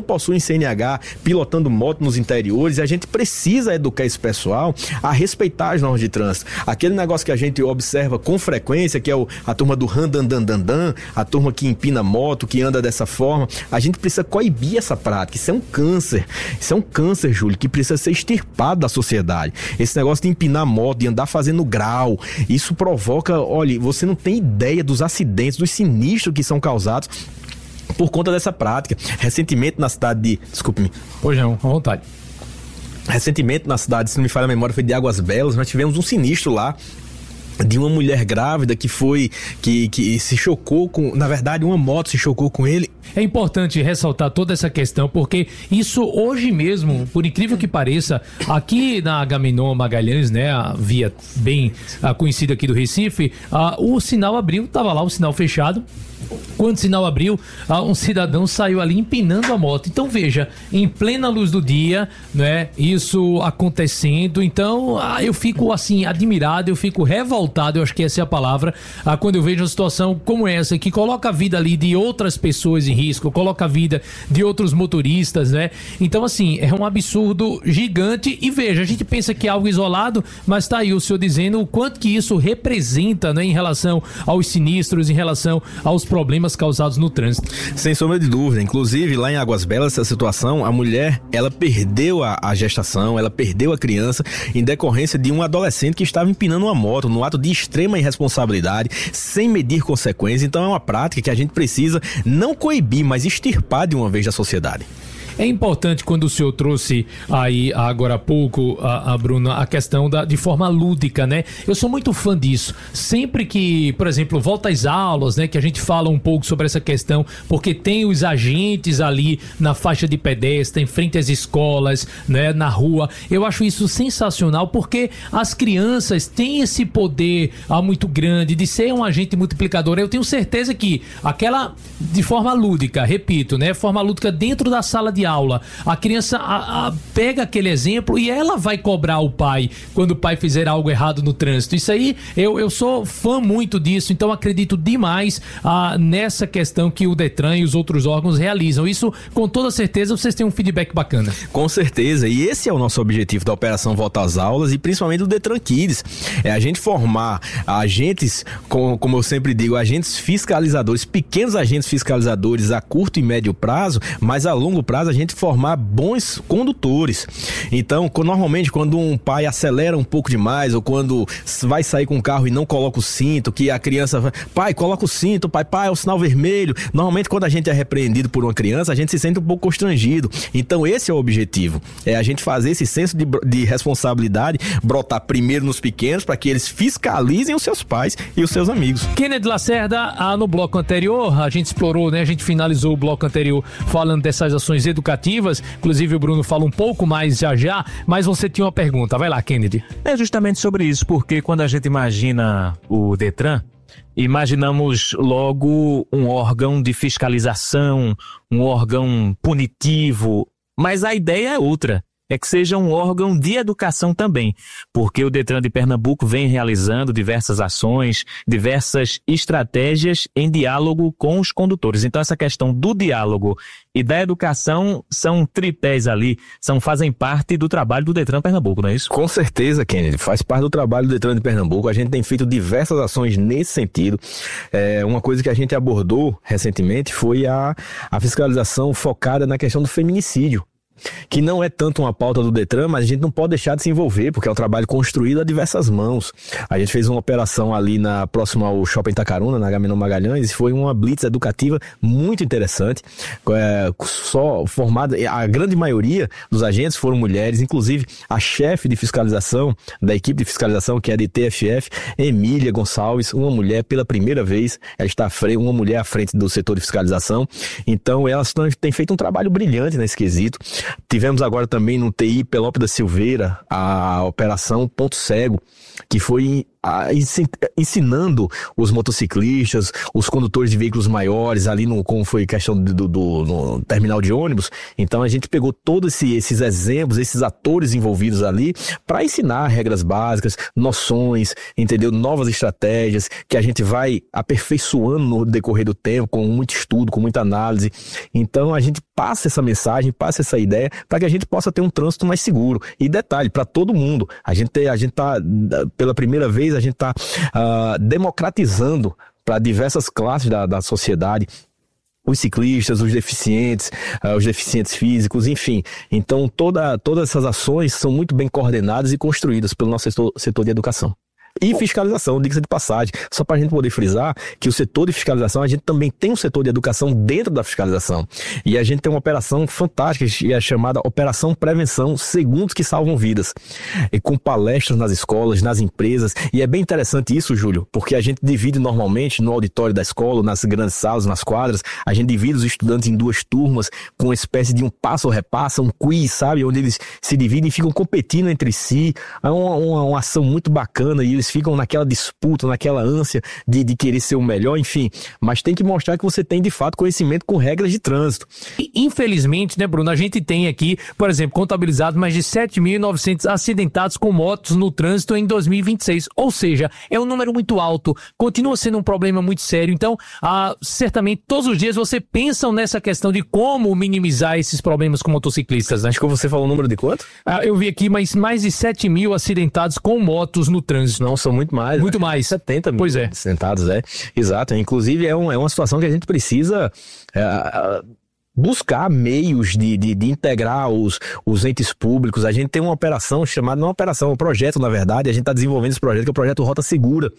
C N H, pilotando moto nos interiores, e a gente precisa educar esse pessoal a respeitar as normas de trânsito. Aquele negócio que a gente observa com frequência, que é o, a turma do randandandandan, a turma que empina moto, que anda dessa forma, a gente precisa coibir essa prática. Isso é um câncer, isso é um câncer, Júlio, que precisa ser extirpado da sociedade. Esse negócio de empinar moto, de andar fazendo grau, isso provoca, olha, você não tem ideia dos acidentes, dos sinistros que são causados por conta dessa prática. Recentemente na cidade de... Desculpe-me.
Pois não, à vontade.
Recentemente na cidade, se não me falha a memória, foi de Águas Belas, nós tivemos um sinistro lá de uma mulher grávida que foi, que, que se chocou com, na verdade uma moto se chocou com ele.
É importante ressaltar toda essa questão, porque isso hoje mesmo, por incrível que pareça, aqui na Agamenon Magalhães, né, a via bem a, conhecida aqui do Recife, a, o sinal abriu, tava lá o sinal fechado. Quando o sinal abriu, um cidadão saiu ali empinando a moto. Então veja, em plena luz do dia, né, isso acontecendo. Então eu fico assim admirado, eu fico revoltado, eu acho que essa é a palavra, quando eu vejo uma situação como essa, que coloca a vida ali de outras pessoas em risco, coloca a vida de outros motoristas, né? Então assim, é um absurdo gigante. E veja, a gente pensa que é algo isolado, mas tá aí o senhor dizendo o quanto que isso representa, né, em relação aos sinistros, em relação aos problemas causados no trânsito.
Sem sombra de dúvida. Inclusive, lá em Águas Belas, essa situação, a mulher, ela perdeu a, a gestação, ela perdeu a criança em decorrência de um adolescente que estava empinando uma moto, num ato de extrema irresponsabilidade, sem medir consequências. Então é uma prática que a gente precisa não coibir, mas extirpar de uma vez da sociedade.
É importante, quando o senhor trouxe aí agora há pouco, a, a Bruna, a questão da, de forma lúdica, né? Eu sou muito fã disso. Sempre que, por exemplo, volta às aulas, né? Que a gente fala um pouco sobre essa questão, porque tem os agentes ali na faixa de pedestre, em frente às escolas, né? Na rua. Eu acho isso sensacional, porque as crianças têm esse poder ah, muito grande de ser um agente multiplicador. Eu tenho certeza que aquela, de forma lúdica, repito, né? Forma lúdica dentro da sala de aula, a criança a, a, pega aquele exemplo e ela vai cobrar o pai quando o pai fizer algo errado no trânsito. Isso aí, eu, eu sou fã muito disso, então acredito demais ah, nessa questão que o Detran e os outros órgãos realizam. Isso, com toda certeza, vocês têm um feedback bacana.
Com certeza, e esse é o nosso objetivo da Operação Volta às Aulas e principalmente do Detran Kids, é a gente formar agentes, com, como eu sempre digo, agentes fiscalizadores, pequenos agentes fiscalizadores a curto e médio prazo, mas a longo prazo a gente formar bons condutores. Então, normalmente quando um pai acelera um pouco demais, ou quando vai sair com o carro e não coloca o cinto, que a criança vai, pai, coloca o cinto, pai, pai, é o sinal vermelho. Normalmente quando a gente é repreendido por uma criança, a gente se sente um pouco constrangido. Então esse é o objetivo, é a gente fazer esse senso de, de responsabilidade, brotar primeiro nos pequenos, para que eles fiscalizem os seus pais e os seus amigos.
Kennedy Lacerda, ah, no bloco anterior, a gente explorou, né, a gente finalizou o bloco anterior falando dessas ações educativas, inclusive o Bruno fala um pouco mais já já, mas você tinha uma pergunta, vai lá, Kennedy.
É justamente sobre isso, porque quando a gente imagina o Detran, imaginamos logo um órgão de fiscalização, um órgão punitivo, mas a ideia é outra. É que seja um órgão de educação também, porque o Detran de Pernambuco vem realizando diversas ações, diversas estratégias em diálogo com os condutores. Então essa questão do diálogo e da educação são tripés ali, são, fazem parte do trabalho do Detran Pernambuco, não é isso?
Com certeza, Kennedy, faz parte do trabalho do Detran de Pernambuco. A gente tem feito diversas ações nesse sentido. É, uma coisa que a gente abordou recentemente foi a, a fiscalização focada na questão do feminicídio, que não é tanto uma pauta do Detran, mas a gente não pode deixar de se envolver, porque é um trabalho construído a diversas mãos. A gente fez uma operação ali na, próxima ao Shopping Itacaruna, na Agamenon Magalhães, e foi uma blitz educativa muito interessante, é, só formada, a grande maioria dos agentes foram mulheres, inclusive a chefe de fiscalização, da equipe de fiscalização, que é de T F F, Emília Gonçalves, uma mulher, pela primeira vez, ela está à frente, uma mulher à frente do setor de fiscalização. Então elas têm feito um trabalho brilhante nesse quesito. Tivemos agora também no T I Pelópio da Silveira a operação Ponto Cego, que foi a, ensinando os motociclistas, os condutores de veículos maiores, ali no, como foi questão do, do, do no terminal de ônibus. Então a gente pegou todos esse, esses exemplos, esses atores envolvidos ali, para ensinar regras básicas, noções, entendeu? Novas estratégias que a gente vai aperfeiçoando no decorrer do tempo, com muito estudo, com muita análise. Então a gente passa essa mensagem, passa essa ideia, para que a gente possa ter um trânsito mais seguro. E detalhe, para todo mundo, a gente tem, a gente tá, pela primeira vez, a gente está uh, democratizando para diversas classes da, da sociedade, os ciclistas, os deficientes, uh, os deficientes físicos, enfim. Então, toda, todas essas ações são muito bem coordenadas e construídas pelo nosso setor, setor de educação. E fiscalização, diga-se de passagem, só para a gente poder frisar que o setor de fiscalização, a gente também tem um setor de educação dentro da fiscalização. E a gente tem uma operação fantástica, que é chamada Operação Prevenção Segundos que Salvam Vidas. E com palestras nas escolas, nas empresas. E é bem interessante isso, Júlio, porque a gente divide normalmente no auditório da escola, nas grandes salas, nas quadras, a gente divide os estudantes em duas turmas, com uma espécie de um passa ou repassa, um quiz, sabe? Onde eles se dividem e ficam competindo entre si. É uma, uma, uma ação muito bacana e eles ficam naquela disputa, naquela ânsia de, de querer ser o melhor, enfim. Mas tem que mostrar que você tem, de fato, conhecimento com regras de trânsito.
Infelizmente, né, Bruno, a gente tem aqui, por exemplo, contabilizado mais de sete mil e novecentos acidentados com motos no trânsito em dois mil e vinte e seis. Ou seja, é um número muito alto, continua sendo um problema muito sério. Então, ah, certamente, todos os dias você pensa nessa questão de como minimizar esses problemas com motociclistas, né?
Acho que você falou o número de quanto?
Ah, eu vi aqui mais, mais de sete mil acidentados com motos no trânsito.
Não, são muito mais.
Muito
né?
mais.
setenta mil
pois é.
acidentados, é. Exato. Inclusive, é, um, é uma situação que a gente precisa... É, buscar meios de, de, de integrar os, os entes públicos. A gente tem uma operação chamada, não uma operação, um projeto, na verdade, a gente está desenvolvendo esse projeto, que é o projeto Rota Segura.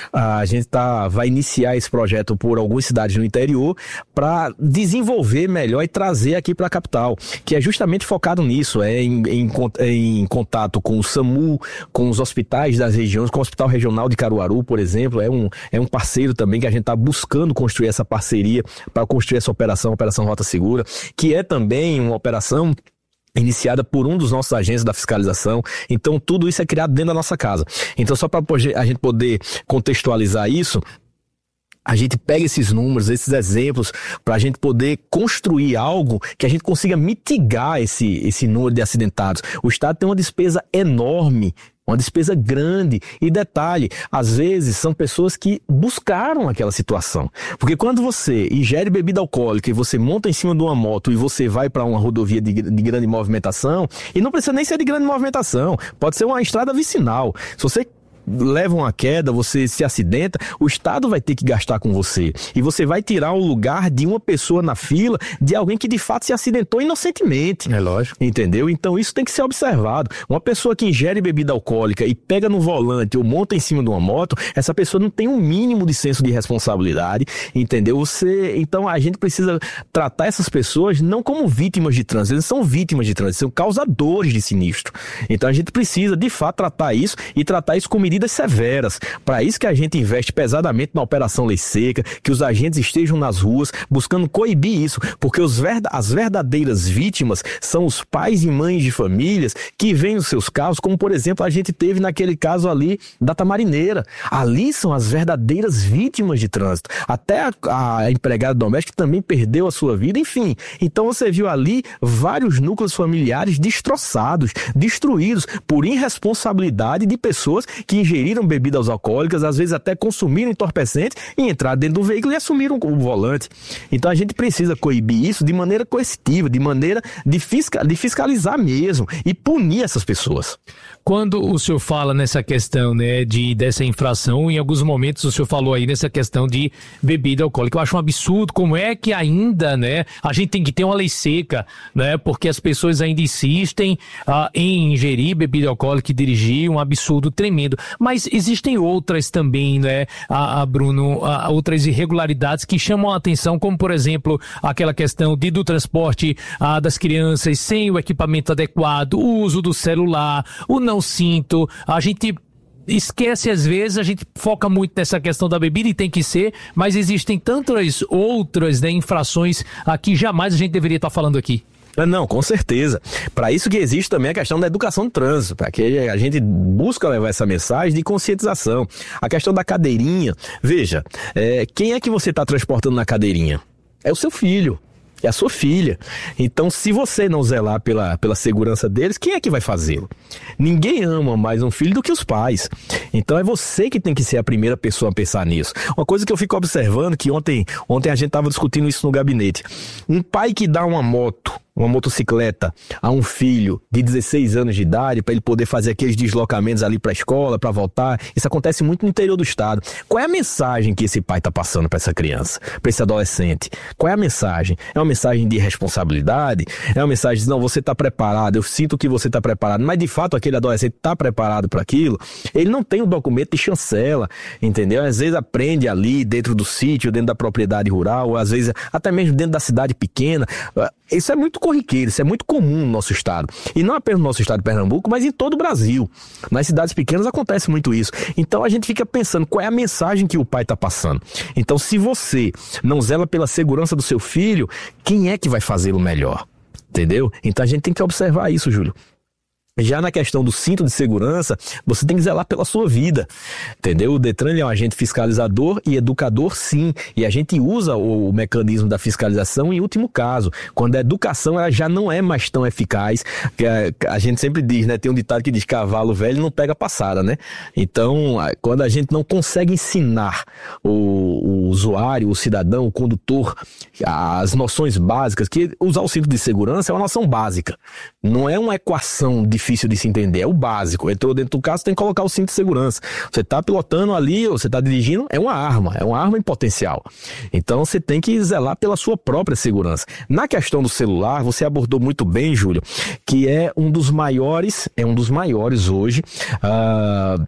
A gente tá, vai iniciar esse projeto por algumas cidades no interior para desenvolver melhor e trazer aqui para a capital, que é justamente focado nisso, é em, em, em contato com o SAMU, com os hospitais das regiões, com o Hospital Regional de Caruaru, por exemplo, é um, é um parceiro também que a gente está buscando construir essa parceria para construir essa operação, Operação Rota Segura, que é também uma operação iniciada por um dos nossos agentes da fiscalização. Então tudo isso é criado dentro da nossa casa. Então só para a gente poder contextualizar isso, a gente pega esses números, esses exemplos, para a gente poder construir algo que a gente consiga mitigar esse, esse número de acidentados. O Estado tem uma despesa enorme, uma despesa grande. E detalhe, às vezes são pessoas que buscaram aquela situação. Porque quando você ingere bebida alcoólica e você monta em cima de uma moto e você vai para uma rodovia de, de grande movimentação, e não precisa nem ser de grande movimentação, pode ser uma estrada vicinal. Se você leva uma queda, você se acidenta, o Estado vai ter que gastar com você. E você vai tirar o lugar de uma pessoa na fila, de alguém que de fato se acidentou inocentemente. É lógico. Entendeu? Então isso tem que ser observado. Uma pessoa que ingere bebida alcoólica e pega no volante ou monta em cima de uma moto, essa pessoa não tem um mínimo de senso de responsabilidade, entendeu? Você, então a gente precisa tratar essas pessoas não como vítimas de trânsito, eles são vítimas de trânsito, são causadores de sinistro. Então a gente precisa de fato tratar isso e tratar isso com medidas severas. Para isso que a gente investe pesadamente na Operação Lei Seca, que os agentes estejam nas ruas buscando coibir isso, porque os verda- as verdadeiras vítimas são os pais e mães de famílias que veem os seus carros, como por exemplo a gente teve naquele caso ali da Tamarineira. Ali são as verdadeiras vítimas de trânsito. Até a, a empregada doméstica também perdeu a sua vida, enfim. Então você viu ali vários núcleos familiares destroçados, destruídos por irresponsabilidade de pessoas que ingeriram bebidas alcoólicas, às vezes até consumiram entorpecentes e entraram dentro do veículo e assumiram o volante. Então a gente precisa coibir isso de maneira coercitiva, de maneira de, fisca- de fiscalizar mesmo e punir essas pessoas.
Quando o senhor fala nessa questão, né, de, dessa infração, em alguns momentos o senhor falou aí nessa questão de bebida alcoólica, eu acho um absurdo como é que ainda, né, a gente tem que ter uma lei seca, né, porque as pessoas ainda insistem ah, em ingerir bebida alcoólica e dirigir, um absurdo tremendo. Mas existem outras também, né, a, a Bruno, a, outras irregularidades que chamam a atenção, como por exemplo, aquela questão de, do transporte ah, das crianças sem o equipamento adequado, o uso do celular, o não cinto, a gente esquece às vezes, a gente foca muito nessa questão da bebida e tem que ser, mas existem tantas outras, né, infrações a que jamais a gente deveria estar falando aqui.
Não, com certeza. Para isso que existe também a questão da educação de trânsito, para que a gente busca levar essa mensagem de conscientização. A questão da cadeirinha, veja, é, quem é que você está transportando na cadeirinha? É o seu filho. É a sua filha. Então, se você não zelar pela, pela segurança deles, quem é que vai fazê-lo? Ninguém ama mais um filho do que os pais. Então, é você que tem que ser a primeira pessoa a pensar nisso. Uma coisa que eu fico observando, que ontem, ontem a gente estava discutindo isso no gabinete. Um pai que dá uma moto, uma motocicleta a um filho de dezesseis anos de idade para ele poder fazer aqueles deslocamentos ali para a escola, para voltar. Isso acontece muito no interior do estado. Qual é a mensagem que esse pai está passando para essa criança, para esse adolescente? Qual é a mensagem? É uma mensagem de responsabilidade? É uma mensagem de, não, você está preparado, eu sinto que você está preparado, mas de fato aquele adolescente está preparado para aquilo? Ele não tem um documento de chancela, entendeu? Às vezes aprende ali dentro do sítio, dentro da propriedade rural, ou às vezes até mesmo dentro da cidade pequena. Isso é muito corriqueiro, isso é muito comum no nosso estado. E não apenas no nosso estado de Pernambuco, mas em todo o Brasil. Nas cidades pequenas acontece muito isso. Então a gente fica pensando qual é a mensagem que o pai está passando. Então, se você não zela pela segurança do seu filho, quem é que vai fazê-lo melhor? Entendeu? Então a gente tem que observar isso, Júlio. Já na questão do cinto de segurança, você tem que zelar pela sua vida, entendeu? O Detran é um agente fiscalizador e educador, sim, e a gente usa o, o mecanismo da fiscalização em último caso, quando a educação ela já não é mais tão eficaz, que a, a gente sempre diz, né? Tem um ditado que diz cavalo velho não pega passada, né? Então, quando a gente não consegue ensinar o, o usuário, o cidadão, o condutor, as noções básicas, que usar o cinto de segurança é uma noção básica, não é uma equação de difícil de se entender, é o básico. Entrou dentro do carro, você tem que colocar o cinto de segurança. Você está pilotando ali, ou você está dirigindo, é uma arma, é uma arma em potencial. Então você tem que zelar pela sua própria segurança. Na questão do celular, você abordou muito bem, Júlio, que é um dos maiores, é um dos maiores hoje, uh,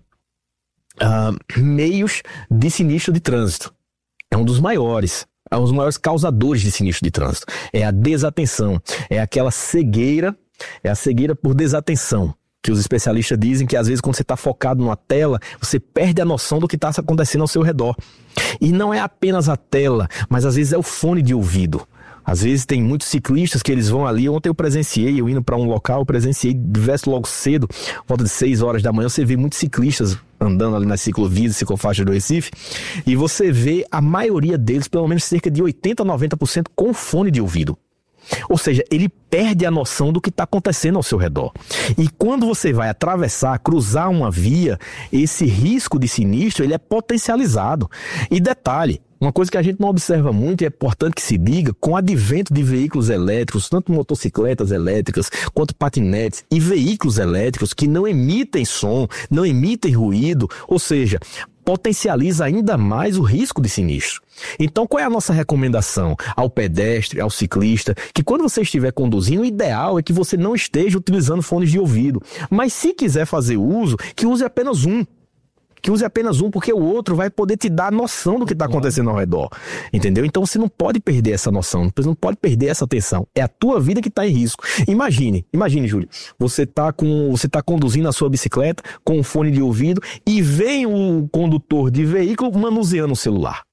uh, meios de sinistro de trânsito. É um dos maiores. É um dos maiores causadores de sinistro de trânsito. É a desatenção, é aquela cegueira. É a cegueira por desatenção, que os especialistas dizem que às vezes quando você está focado numa tela, você perde a noção do que está acontecendo ao seu redor. E não é apenas a tela, mas às vezes é o fone de ouvido. Às vezes tem muitos ciclistas que eles vão ali, ontem eu presenciei, eu indo para um local, eu presenciei, diverso logo cedo, volta de seis horas da manhã, você vê muitos ciclistas andando ali nas ciclovias e ciclofaixas do Recife, e você vê a maioria deles, pelo menos cerca de oitenta a noventa por cento com fone de ouvido. Ou seja, ele perde a noção do que está acontecendo ao seu redor. E quando você vai atravessar, cruzar uma via, esse risco de sinistro ele é potencializado. E detalhe, uma coisa que a gente não observa muito e é importante que se diga, com o advento de veículos elétricos, tanto motocicletas elétricas quanto patinetes e veículos elétricos que não emitem som, não emitem ruído, ou seja, potencializa ainda mais o risco de sinistro. Então, qual é a nossa recomendação ao pedestre, ao ciclista? Que quando você estiver conduzindo, o ideal é que você não esteja utilizando fones de ouvido. Mas se quiser fazer uso, que use apenas um. Que use apenas um, porque o outro vai poder te dar a noção do que está acontecendo ao redor. Entendeu? Então você não pode perder essa noção, você não pode perder essa atenção. É a tua vida que está em risco. Imagine, imagine, Júlio, você está com, você tá conduzindo a sua bicicleta com um fone de ouvido e vem o condutor de veículo manuseando o celular.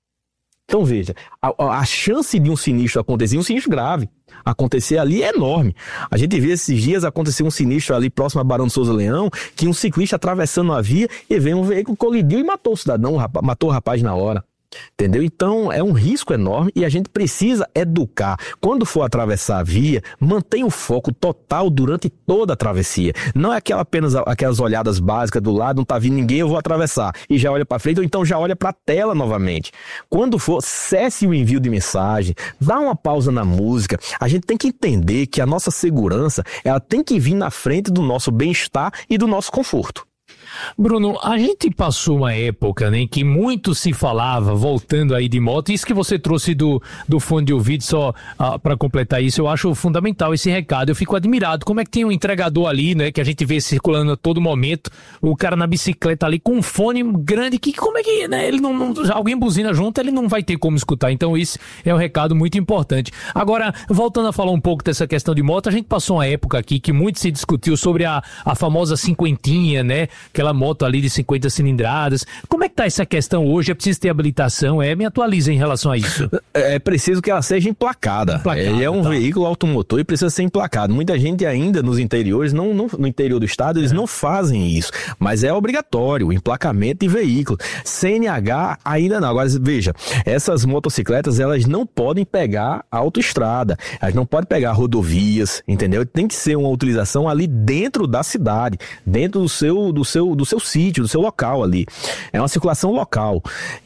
Então veja, a, a chance de um sinistro acontecer, um sinistro grave, acontecer ali é enorme. A gente vê esses dias acontecer um sinistro ali próximo a Barão de Souza Leão, que um ciclista atravessando a via e veio um veículo, colidiu e matou o cidadão, matou o rapaz na hora. Entendeu? Então é um risco enorme e a gente precisa educar. Quando for atravessar a via, mantenha o foco total durante toda a travessia. Não é aquela, apenas aquelas olhadas básicas do lado, não tá vindo ninguém, eu vou atravessar. E já olha para frente ou então já olha para a tela novamente. Quando for, cesse o envio de mensagem, dá uma pausa na música. A gente tem que entender que a nossa segurança, ela tem que vir na frente do nosso bem-estar e do nosso conforto.
Bruno, a gente passou uma época, né, em que muito se falava, voltando aí de moto, isso que você trouxe do, do fone de ouvido, só ah, para completar isso, eu acho fundamental esse recado. Eu fico admirado, como é que tem um entregador ali, né, que a gente vê circulando a todo momento, o cara na bicicleta ali com um fone grande, que como é que, né, ele não, não alguém buzina junto, ele não vai ter como escutar, então isso é um recado muito importante. Agora, voltando a falar um pouco dessa questão de moto, a gente passou uma época aqui que muito se discutiu sobre a, a famosa cinquentinha, né, aquela moto ali de cinquenta cilindradas. Como é que tá essa questão hoje? É preciso ter habilitação? É, me atualiza em relação a isso.
É preciso que ela seja emplacada.
Emplacada,
Ele é um
tá.
veículo automotor e precisa ser emplacado. Muita gente ainda nos interiores, não, não, no interior do estado, eles é. não fazem isso. Mas é obrigatório o emplacamento de veículo. C N H ainda não. Agora, veja, essas motocicletas, elas não podem pegar a autoestrada. Elas não podem pegar rodovias, entendeu? Tem que ser uma utilização ali dentro da cidade, dentro do seu, do seu, do seu sítio, do seu local ali. É uma circulação local.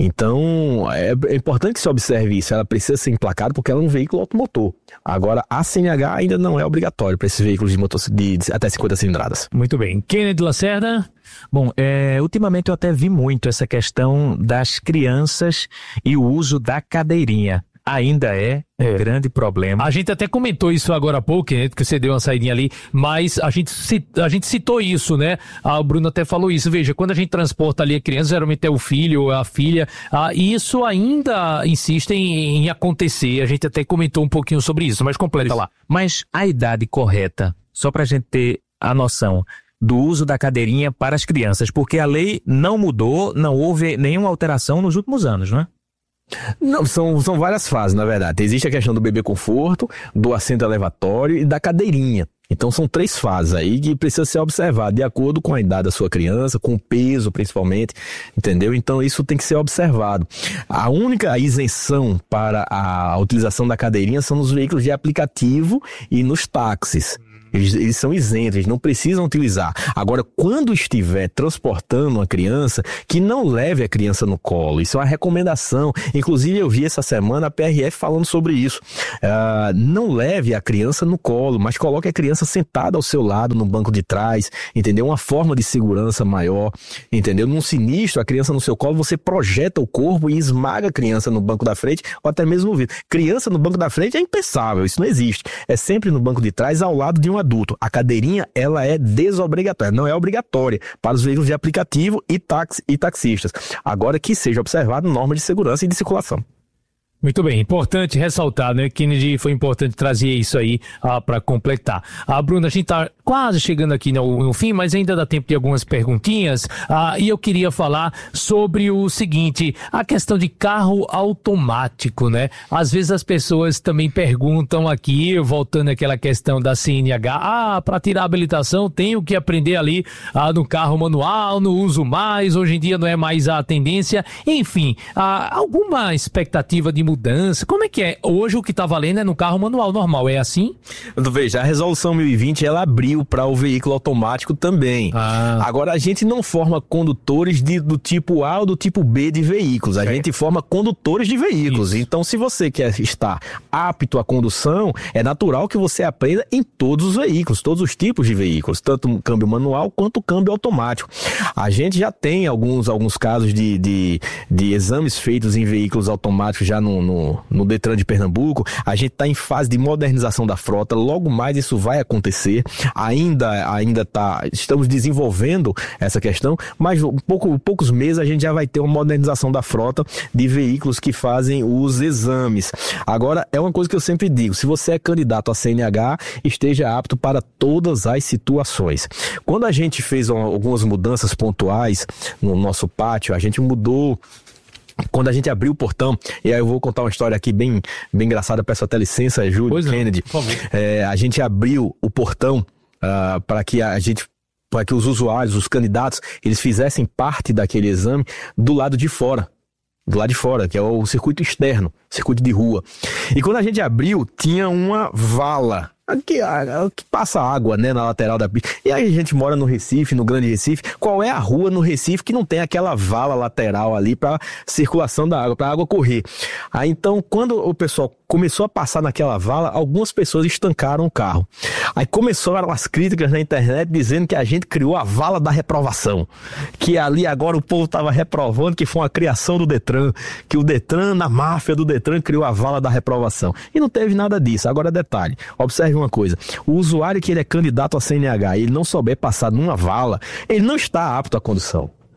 Então, é, é importante que se observe isso. Ela precisa ser emplacada porque ela é um veículo automotor. Agora, a C N H ainda não é obrigatório para esses veículos de, motor, de, de até cinquenta cilindradas.
Muito bem. Kennedy Lacerda?
Bom, é, ultimamente eu até vi muito essa questão das crianças e o uso da cadeirinha. Ainda é um é. grande problema.
A gente até comentou isso agora há pouco, né, que você deu uma saidinha ali, mas a gente, a gente citou isso, né? A Bruna até falou isso. Veja, quando a gente transporta ali a criança, geralmente é o filho ou a filha, ah, e isso ainda insiste em, em acontecer. A gente até comentou um pouquinho sobre isso, mas completa lá.
Mas a idade correta, só pra gente ter a noção do uso da cadeirinha para as crianças, porque a lei não mudou, não houve nenhuma alteração nos últimos anos, não é?
Não, são, são várias fases, na verdade. Existe a questão do bebê conforto, do assento elevatório e da cadeirinha. Então são três fases aí que precisa ser observado de acordo com a idade da sua criança, com o peso principalmente, entendeu? Então isso tem que ser observado. A única isenção para a utilização da cadeirinha são nos veículos de aplicativo e nos táxis. Eles, eles são isentos, eles não precisam utilizar. Agora, quando estiver transportando uma criança, que não leve a criança no colo. Isso é uma recomendação. Inclusive, eu vi essa semana a P R F falando sobre isso. Uh, não leve a criança no colo, mas coloque a criança sentada ao seu lado, no banco de trás, entendeu? Uma forma de segurança maior, entendeu? Num sinistro, a criança no seu colo, você projeta o corpo e esmaga a criança no banco da frente ou até mesmo no vidro. Criança no banco da frente é impensável, isso não existe. É sempre no banco de trás, ao lado de um adulto. A cadeirinha, ela é desobrigatória, não é obrigatória para os veículos de aplicativo e, taxi, e taxistas. Agora que seja observado normas de segurança e de circulação.
Muito bem, importante ressaltar, né, Kennedy, foi importante trazer isso aí ah, para completar. A ah, Bruna, a gente tá quase chegando aqui no, no fim, mas ainda dá tempo de algumas perguntinhas, ah, e eu queria falar sobre o seguinte, a questão de carro automático, né? Às vezes as pessoas também perguntam aqui, voltando àquela questão da C N H, ah, para tirar a habilitação tenho que aprender ali ah, no carro manual, não uso mais, hoje em dia não é mais a tendência, enfim, ah, alguma expectativa de mudança? Como é que é? Hoje o que está valendo é no carro manual normal, é assim?
Veja, a resolução mil e vinte, ela abriu para o veículo automático também. Ah. Agora, a gente não forma condutores de, do tipo A ou do tipo B de veículos, a certo. gente forma condutores de veículos. Isso. Então, se você quer estar apto à condução, é natural que você aprenda em todos os veículos, todos os tipos de veículos, tanto o câmbio manual quanto o câmbio automático. A gente já tem alguns, alguns casos de, de, de exames feitos em veículos automáticos já no No, no Detran de Pernambuco. A gente está em fase de modernização da frota, logo mais isso vai acontecer, ainda, ainda tá, estamos desenvolvendo essa questão, mas um pouco, poucos meses a gente já vai ter uma modernização da frota de veículos que fazem os exames. Agora, é uma coisa que eu sempre digo, se você é candidato a C N H, esteja apto para todas as situações. Quando a gente fez algumas mudanças pontuais no nosso pátio, a gente mudou. Quando a gente abriu o portão, e aí eu vou contar uma história aqui bem, bem engraçada, peço até licença, Júlio, pois Kennedy. Não, por favor. É, a gente abriu o portão uh, para que a gente, para que os usuários, os candidatos, eles fizessem parte daquele exame do lado de fora. Do lado de fora, que é o circuito externo, circuito de rua. E quando a gente abriu, tinha uma vala que, que passa água, né, na lateral da pista. E aí a gente mora no Recife, no Grande Recife. Qual é a rua no Recife que não tem aquela vala lateral ali para circulação da água, para a água correr? Aí então, quando o pessoal começou a passar naquela vala, algumas pessoas estancaram o carro. Aí começaram as críticas na internet dizendo que a gente criou a vala da reprovação, que ali agora o povo estava reprovando, que foi uma criação do Detran, que o Detran, na máfia do Detran, criou a vala da reprovação. E não teve nada disso. Agora detalhe, observe uma coisa, o usuário que ele é candidato a C N H e ele não souber passar numa vala, ele não está apto à condução.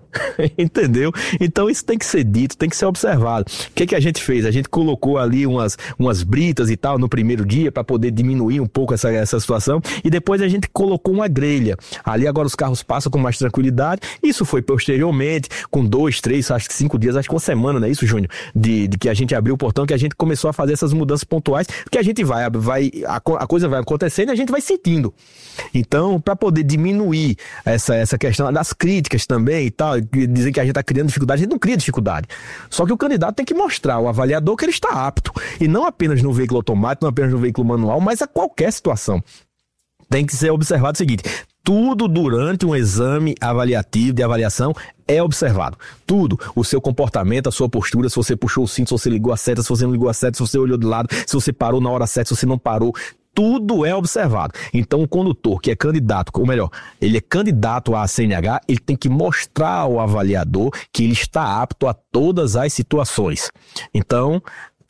Entendeu? Então isso tem que ser dito, tem que ser observado. O que que a gente fez? A gente colocou ali umas, umas britas e tal no primeiro dia para poder diminuir um pouco essa, essa situação, e depois a gente colocou uma grelha. Ali agora os carros passam com mais tranquilidade. Isso foi posteriormente, com dois, três, acho que cinco dias, acho que uma semana, não é isso, Júnior? De, de que a gente abriu o portão, que a gente começou a fazer essas mudanças pontuais, que a gente vai, vai a, a coisa vai acontecendo e a gente vai sentindo. Então, para poder diminuir essa, essa questão das críticas também e tal, dizem que a gente está criando dificuldade, a gente não cria dificuldade. Só que o candidato tem que mostrar ao avaliador que ele está apto. E não apenas no veículo automático, não apenas no veículo manual, mas a qualquer situação. Tem que ser observado o seguinte: tudo durante um exame avaliativo, de avaliação, é observado. Tudo. O seu comportamento, a sua postura, se você puxou o cinto, se você ligou a seta, se você não ligou a seta, se você olhou de lado, se você parou na hora certa, se você não parou. Tudo é observado. Então, o condutor que é candidato, ou melhor, ele é candidato à C N H, ele tem que mostrar ao avaliador que ele está apto a todas as situações. Então,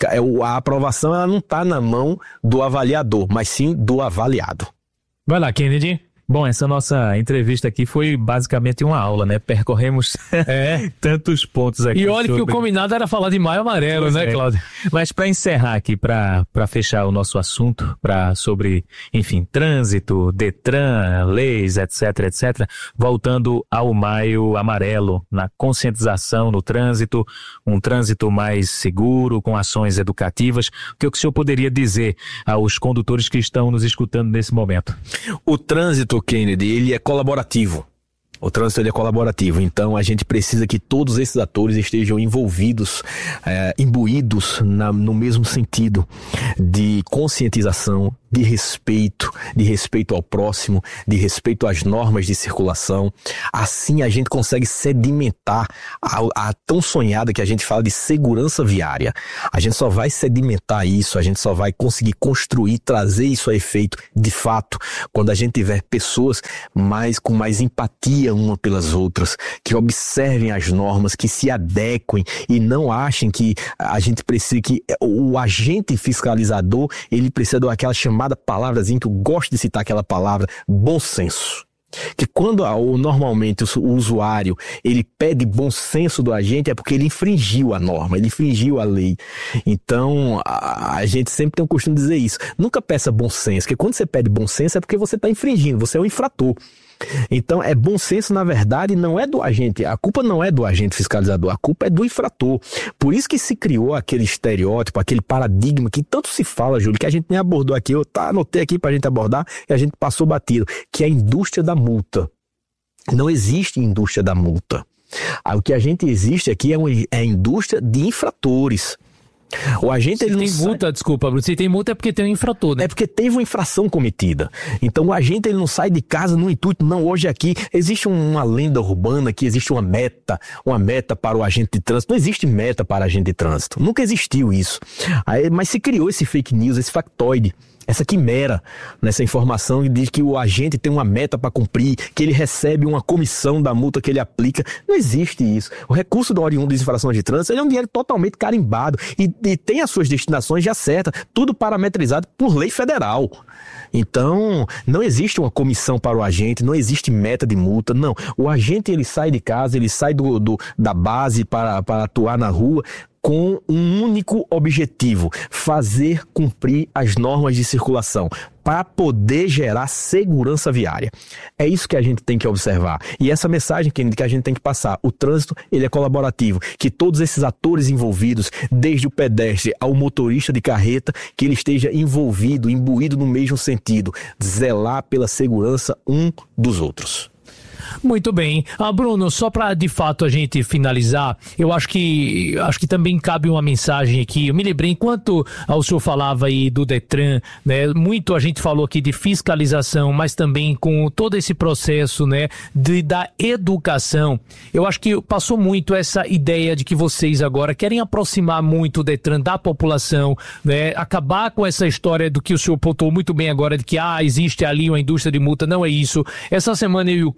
a aprovação ela não está na mão do avaliador, mas sim do avaliado.
Vai lá, Kennedy. Bom, essa nossa entrevista aqui foi basicamente uma aula, né? Percorremos é. tantos pontos aqui.
E olha
sobre...
que o combinado era falar de Maio Amarelo, pois né, é. Cláudio?
Mas para encerrar aqui, para fechar o nosso assunto, pra, sobre, enfim, trânsito, Detran, leis, etc, etcétera, voltando ao Maio Amarelo, na conscientização no trânsito, um trânsito mais seguro, com ações educativas, o que o senhor poderia dizer aos condutores que estão nos escutando nesse momento?
O trânsito, Kennedy, ele é colaborativo. O trânsito ele é colaborativo, então a gente precisa que todos esses atores estejam envolvidos, é, imbuídos na, no mesmo sentido de conscientização, de respeito, de respeito ao próximo, de respeito às normas de circulação. Assim a gente consegue sedimentar a, a tão sonhada que a gente fala de segurança viária. A gente só vai sedimentar isso, a gente só vai conseguir construir, trazer isso a efeito de fato, quando a gente tiver pessoas mais, com mais empatia uma pelas outras, que observem as normas, que se adequem e não achem que a gente precisa, que o agente fiscalizador, ele precisa daquela chamada palavrazinha, que eu gosto de citar aquela palavra, bom senso. Que quando ou normalmente o, o usuário ele pede bom senso do agente, é porque ele infringiu a norma, ele infringiu a lei. Então a, a gente sempre tem o costume de dizer isso: nunca peça bom senso, porque quando você pede bom senso é porque você está infringindo, você é um infrator. Então é bom senso, na verdade, não é do agente, a culpa não é do agente fiscalizador, a culpa é do infrator. Por isso que se criou aquele estereótipo, aquele paradigma que tanto se fala, Júlio, que a gente nem abordou aqui, eu tá, anotei aqui pra gente abordar e a gente passou batido, que é a indústria da multa. Não existe indústria da multa. O que a gente existe aqui é, uma, é a indústria de infratores. O agente,
se
ele
tem
não
multa, sai... desculpa, Bruno, se tem multa é porque tem um infrator, né?
É porque teve uma infração cometida. Então o agente ele não sai de casa no intuito, não, hoje aqui existe uma lenda urbana que existe uma meta, uma meta para o agente de trânsito. Não existe meta para agente de trânsito, nunca existiu isso. Aí, mas se criou esse fake news, esse factoide, essa quimera, nessa informação que diz que o agente tem uma meta para cumprir, que ele recebe uma comissão da multa que ele aplica. Não existe isso. O recurso do oriundo de infrações de trânsito ele é um dinheiro totalmente carimbado e, e tem as suas destinações já certas, tudo parametrizado por lei federal. Então, não existe uma comissão para o agente, não existe meta de multa, não. O agente ele sai de casa, ele sai do, do, da base para, para atuar na rua com um único objetivo: fazer cumprir as normas de circulação para poder gerar segurança viária. É isso que a gente tem que observar. E essa mensagem que a gente tem que passar: o trânsito ele é colaborativo, que todos esses atores envolvidos, desde o pedestre ao motorista de carreta, que ele esteja envolvido, imbuído no mesmo sentido, zelar pela segurança um dos outros.
Muito bem. Ah, Bruno, só para de fato a gente finalizar, eu acho que acho que também cabe uma mensagem aqui. Eu me lembrei, enquanto o senhor falava aí do Detran, né, muito a gente falou aqui de fiscalização, mas também com todo esse processo, né, de, da educação. Eu acho que passou muito essa ideia de que vocês agora querem aproximar muito o Detran da população, né, acabar com essa história do que o senhor pontuou muito bem agora, de que ah, existe ali uma indústria de multa. Não é isso. Essa semana eu e o Kennedy,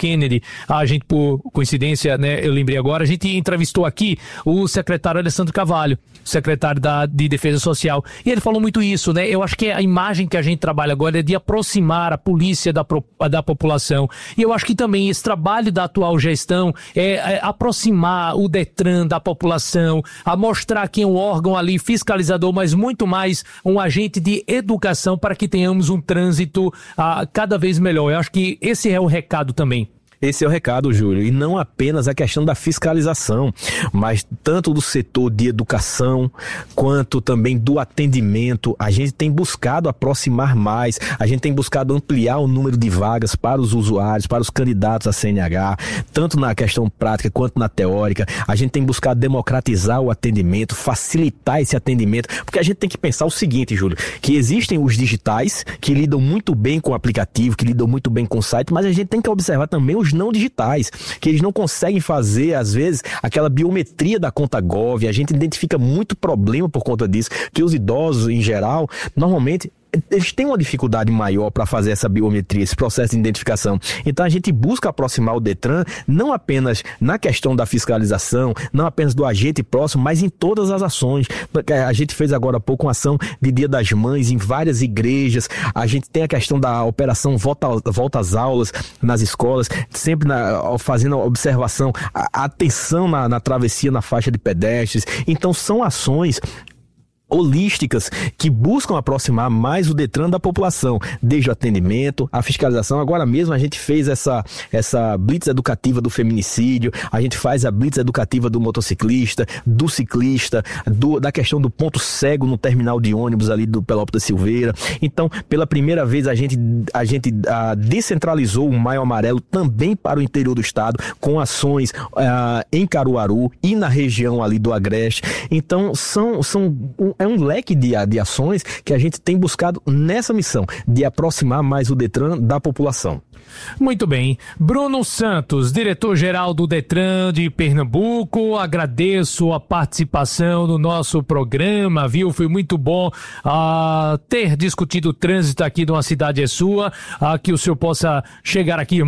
a gente, por coincidência, né, eu lembrei agora, a gente entrevistou aqui o secretário Alessandro Carvalho, secretário da, de Defesa Social, e ele falou muito isso, né? Eu acho que a imagem que a gente trabalha agora é de aproximar a polícia da, da população, e eu acho que também esse trabalho da atual gestão é, é aproximar o Detran da população, a mostrar que é um órgão ali fiscalizador, mas muito mais um agente de educação para que tenhamos um trânsito ah, cada vez melhor. Eu acho que esse é o recado também.
Esse é o recado, Júlio, e não apenas a questão da fiscalização, mas tanto do setor de educação, quanto também do atendimento. A gente tem buscado aproximar mais, a gente tem buscado ampliar o número de vagas para os usuários, para os candidatos a C N H, tanto na questão prática quanto na teórica. A gente tem buscado democratizar o atendimento, facilitar esse atendimento, porque a gente tem que pensar o seguinte, Júlio, que existem os digitais, que lidam muito bem com o aplicativo, que lidam muito bem com o site, mas a gente tem que observar também os não digitais, que eles não conseguem fazer, às vezes, aquela biometria da conta Gov. A gente identifica muito problema por conta disso, que os idosos, em geral, normalmente eles têm uma dificuldade maior para fazer essa biometria, esse processo de identificação. Então a gente busca aproximar o Detran não apenas na questão da fiscalização, não apenas do agente próximo, mas em todas as ações. A gente fez agora há pouco uma ação de Dia das Mães em várias igrejas. A gente tem a questão da operação Volta, volta às Aulas nas escolas, sempre na, fazendo a observação, a atenção na, na travessia, na faixa de pedestres. Então são ações holísticas que buscam aproximar mais o Detran da população, desde o atendimento, a fiscalização. Agora mesmo a gente fez essa, essa blitz educativa do feminicídio, a gente faz a blitz educativa do motociclista, do ciclista, do, da questão do ponto cego no terminal de ônibus ali do Pelópolis da Silveira. Então, pela primeira vez a gente, a gente a, descentralizou o Maio Amarelo também para o interior do estado, com ações a, em Caruaru e na região ali do Agreste. Então, são, são é um leque de, de ações que a gente tem buscado nessa missão, de aproximar mais o Detran da população.
Muito bem. Bruno Santos, diretor-geral do Detran de Pernambuco, agradeço a participação no nosso programa, viu? Foi muito bom uh, ter discutido o trânsito aqui de Uma Cidade é Sua, uh, que o senhor possa chegar aqui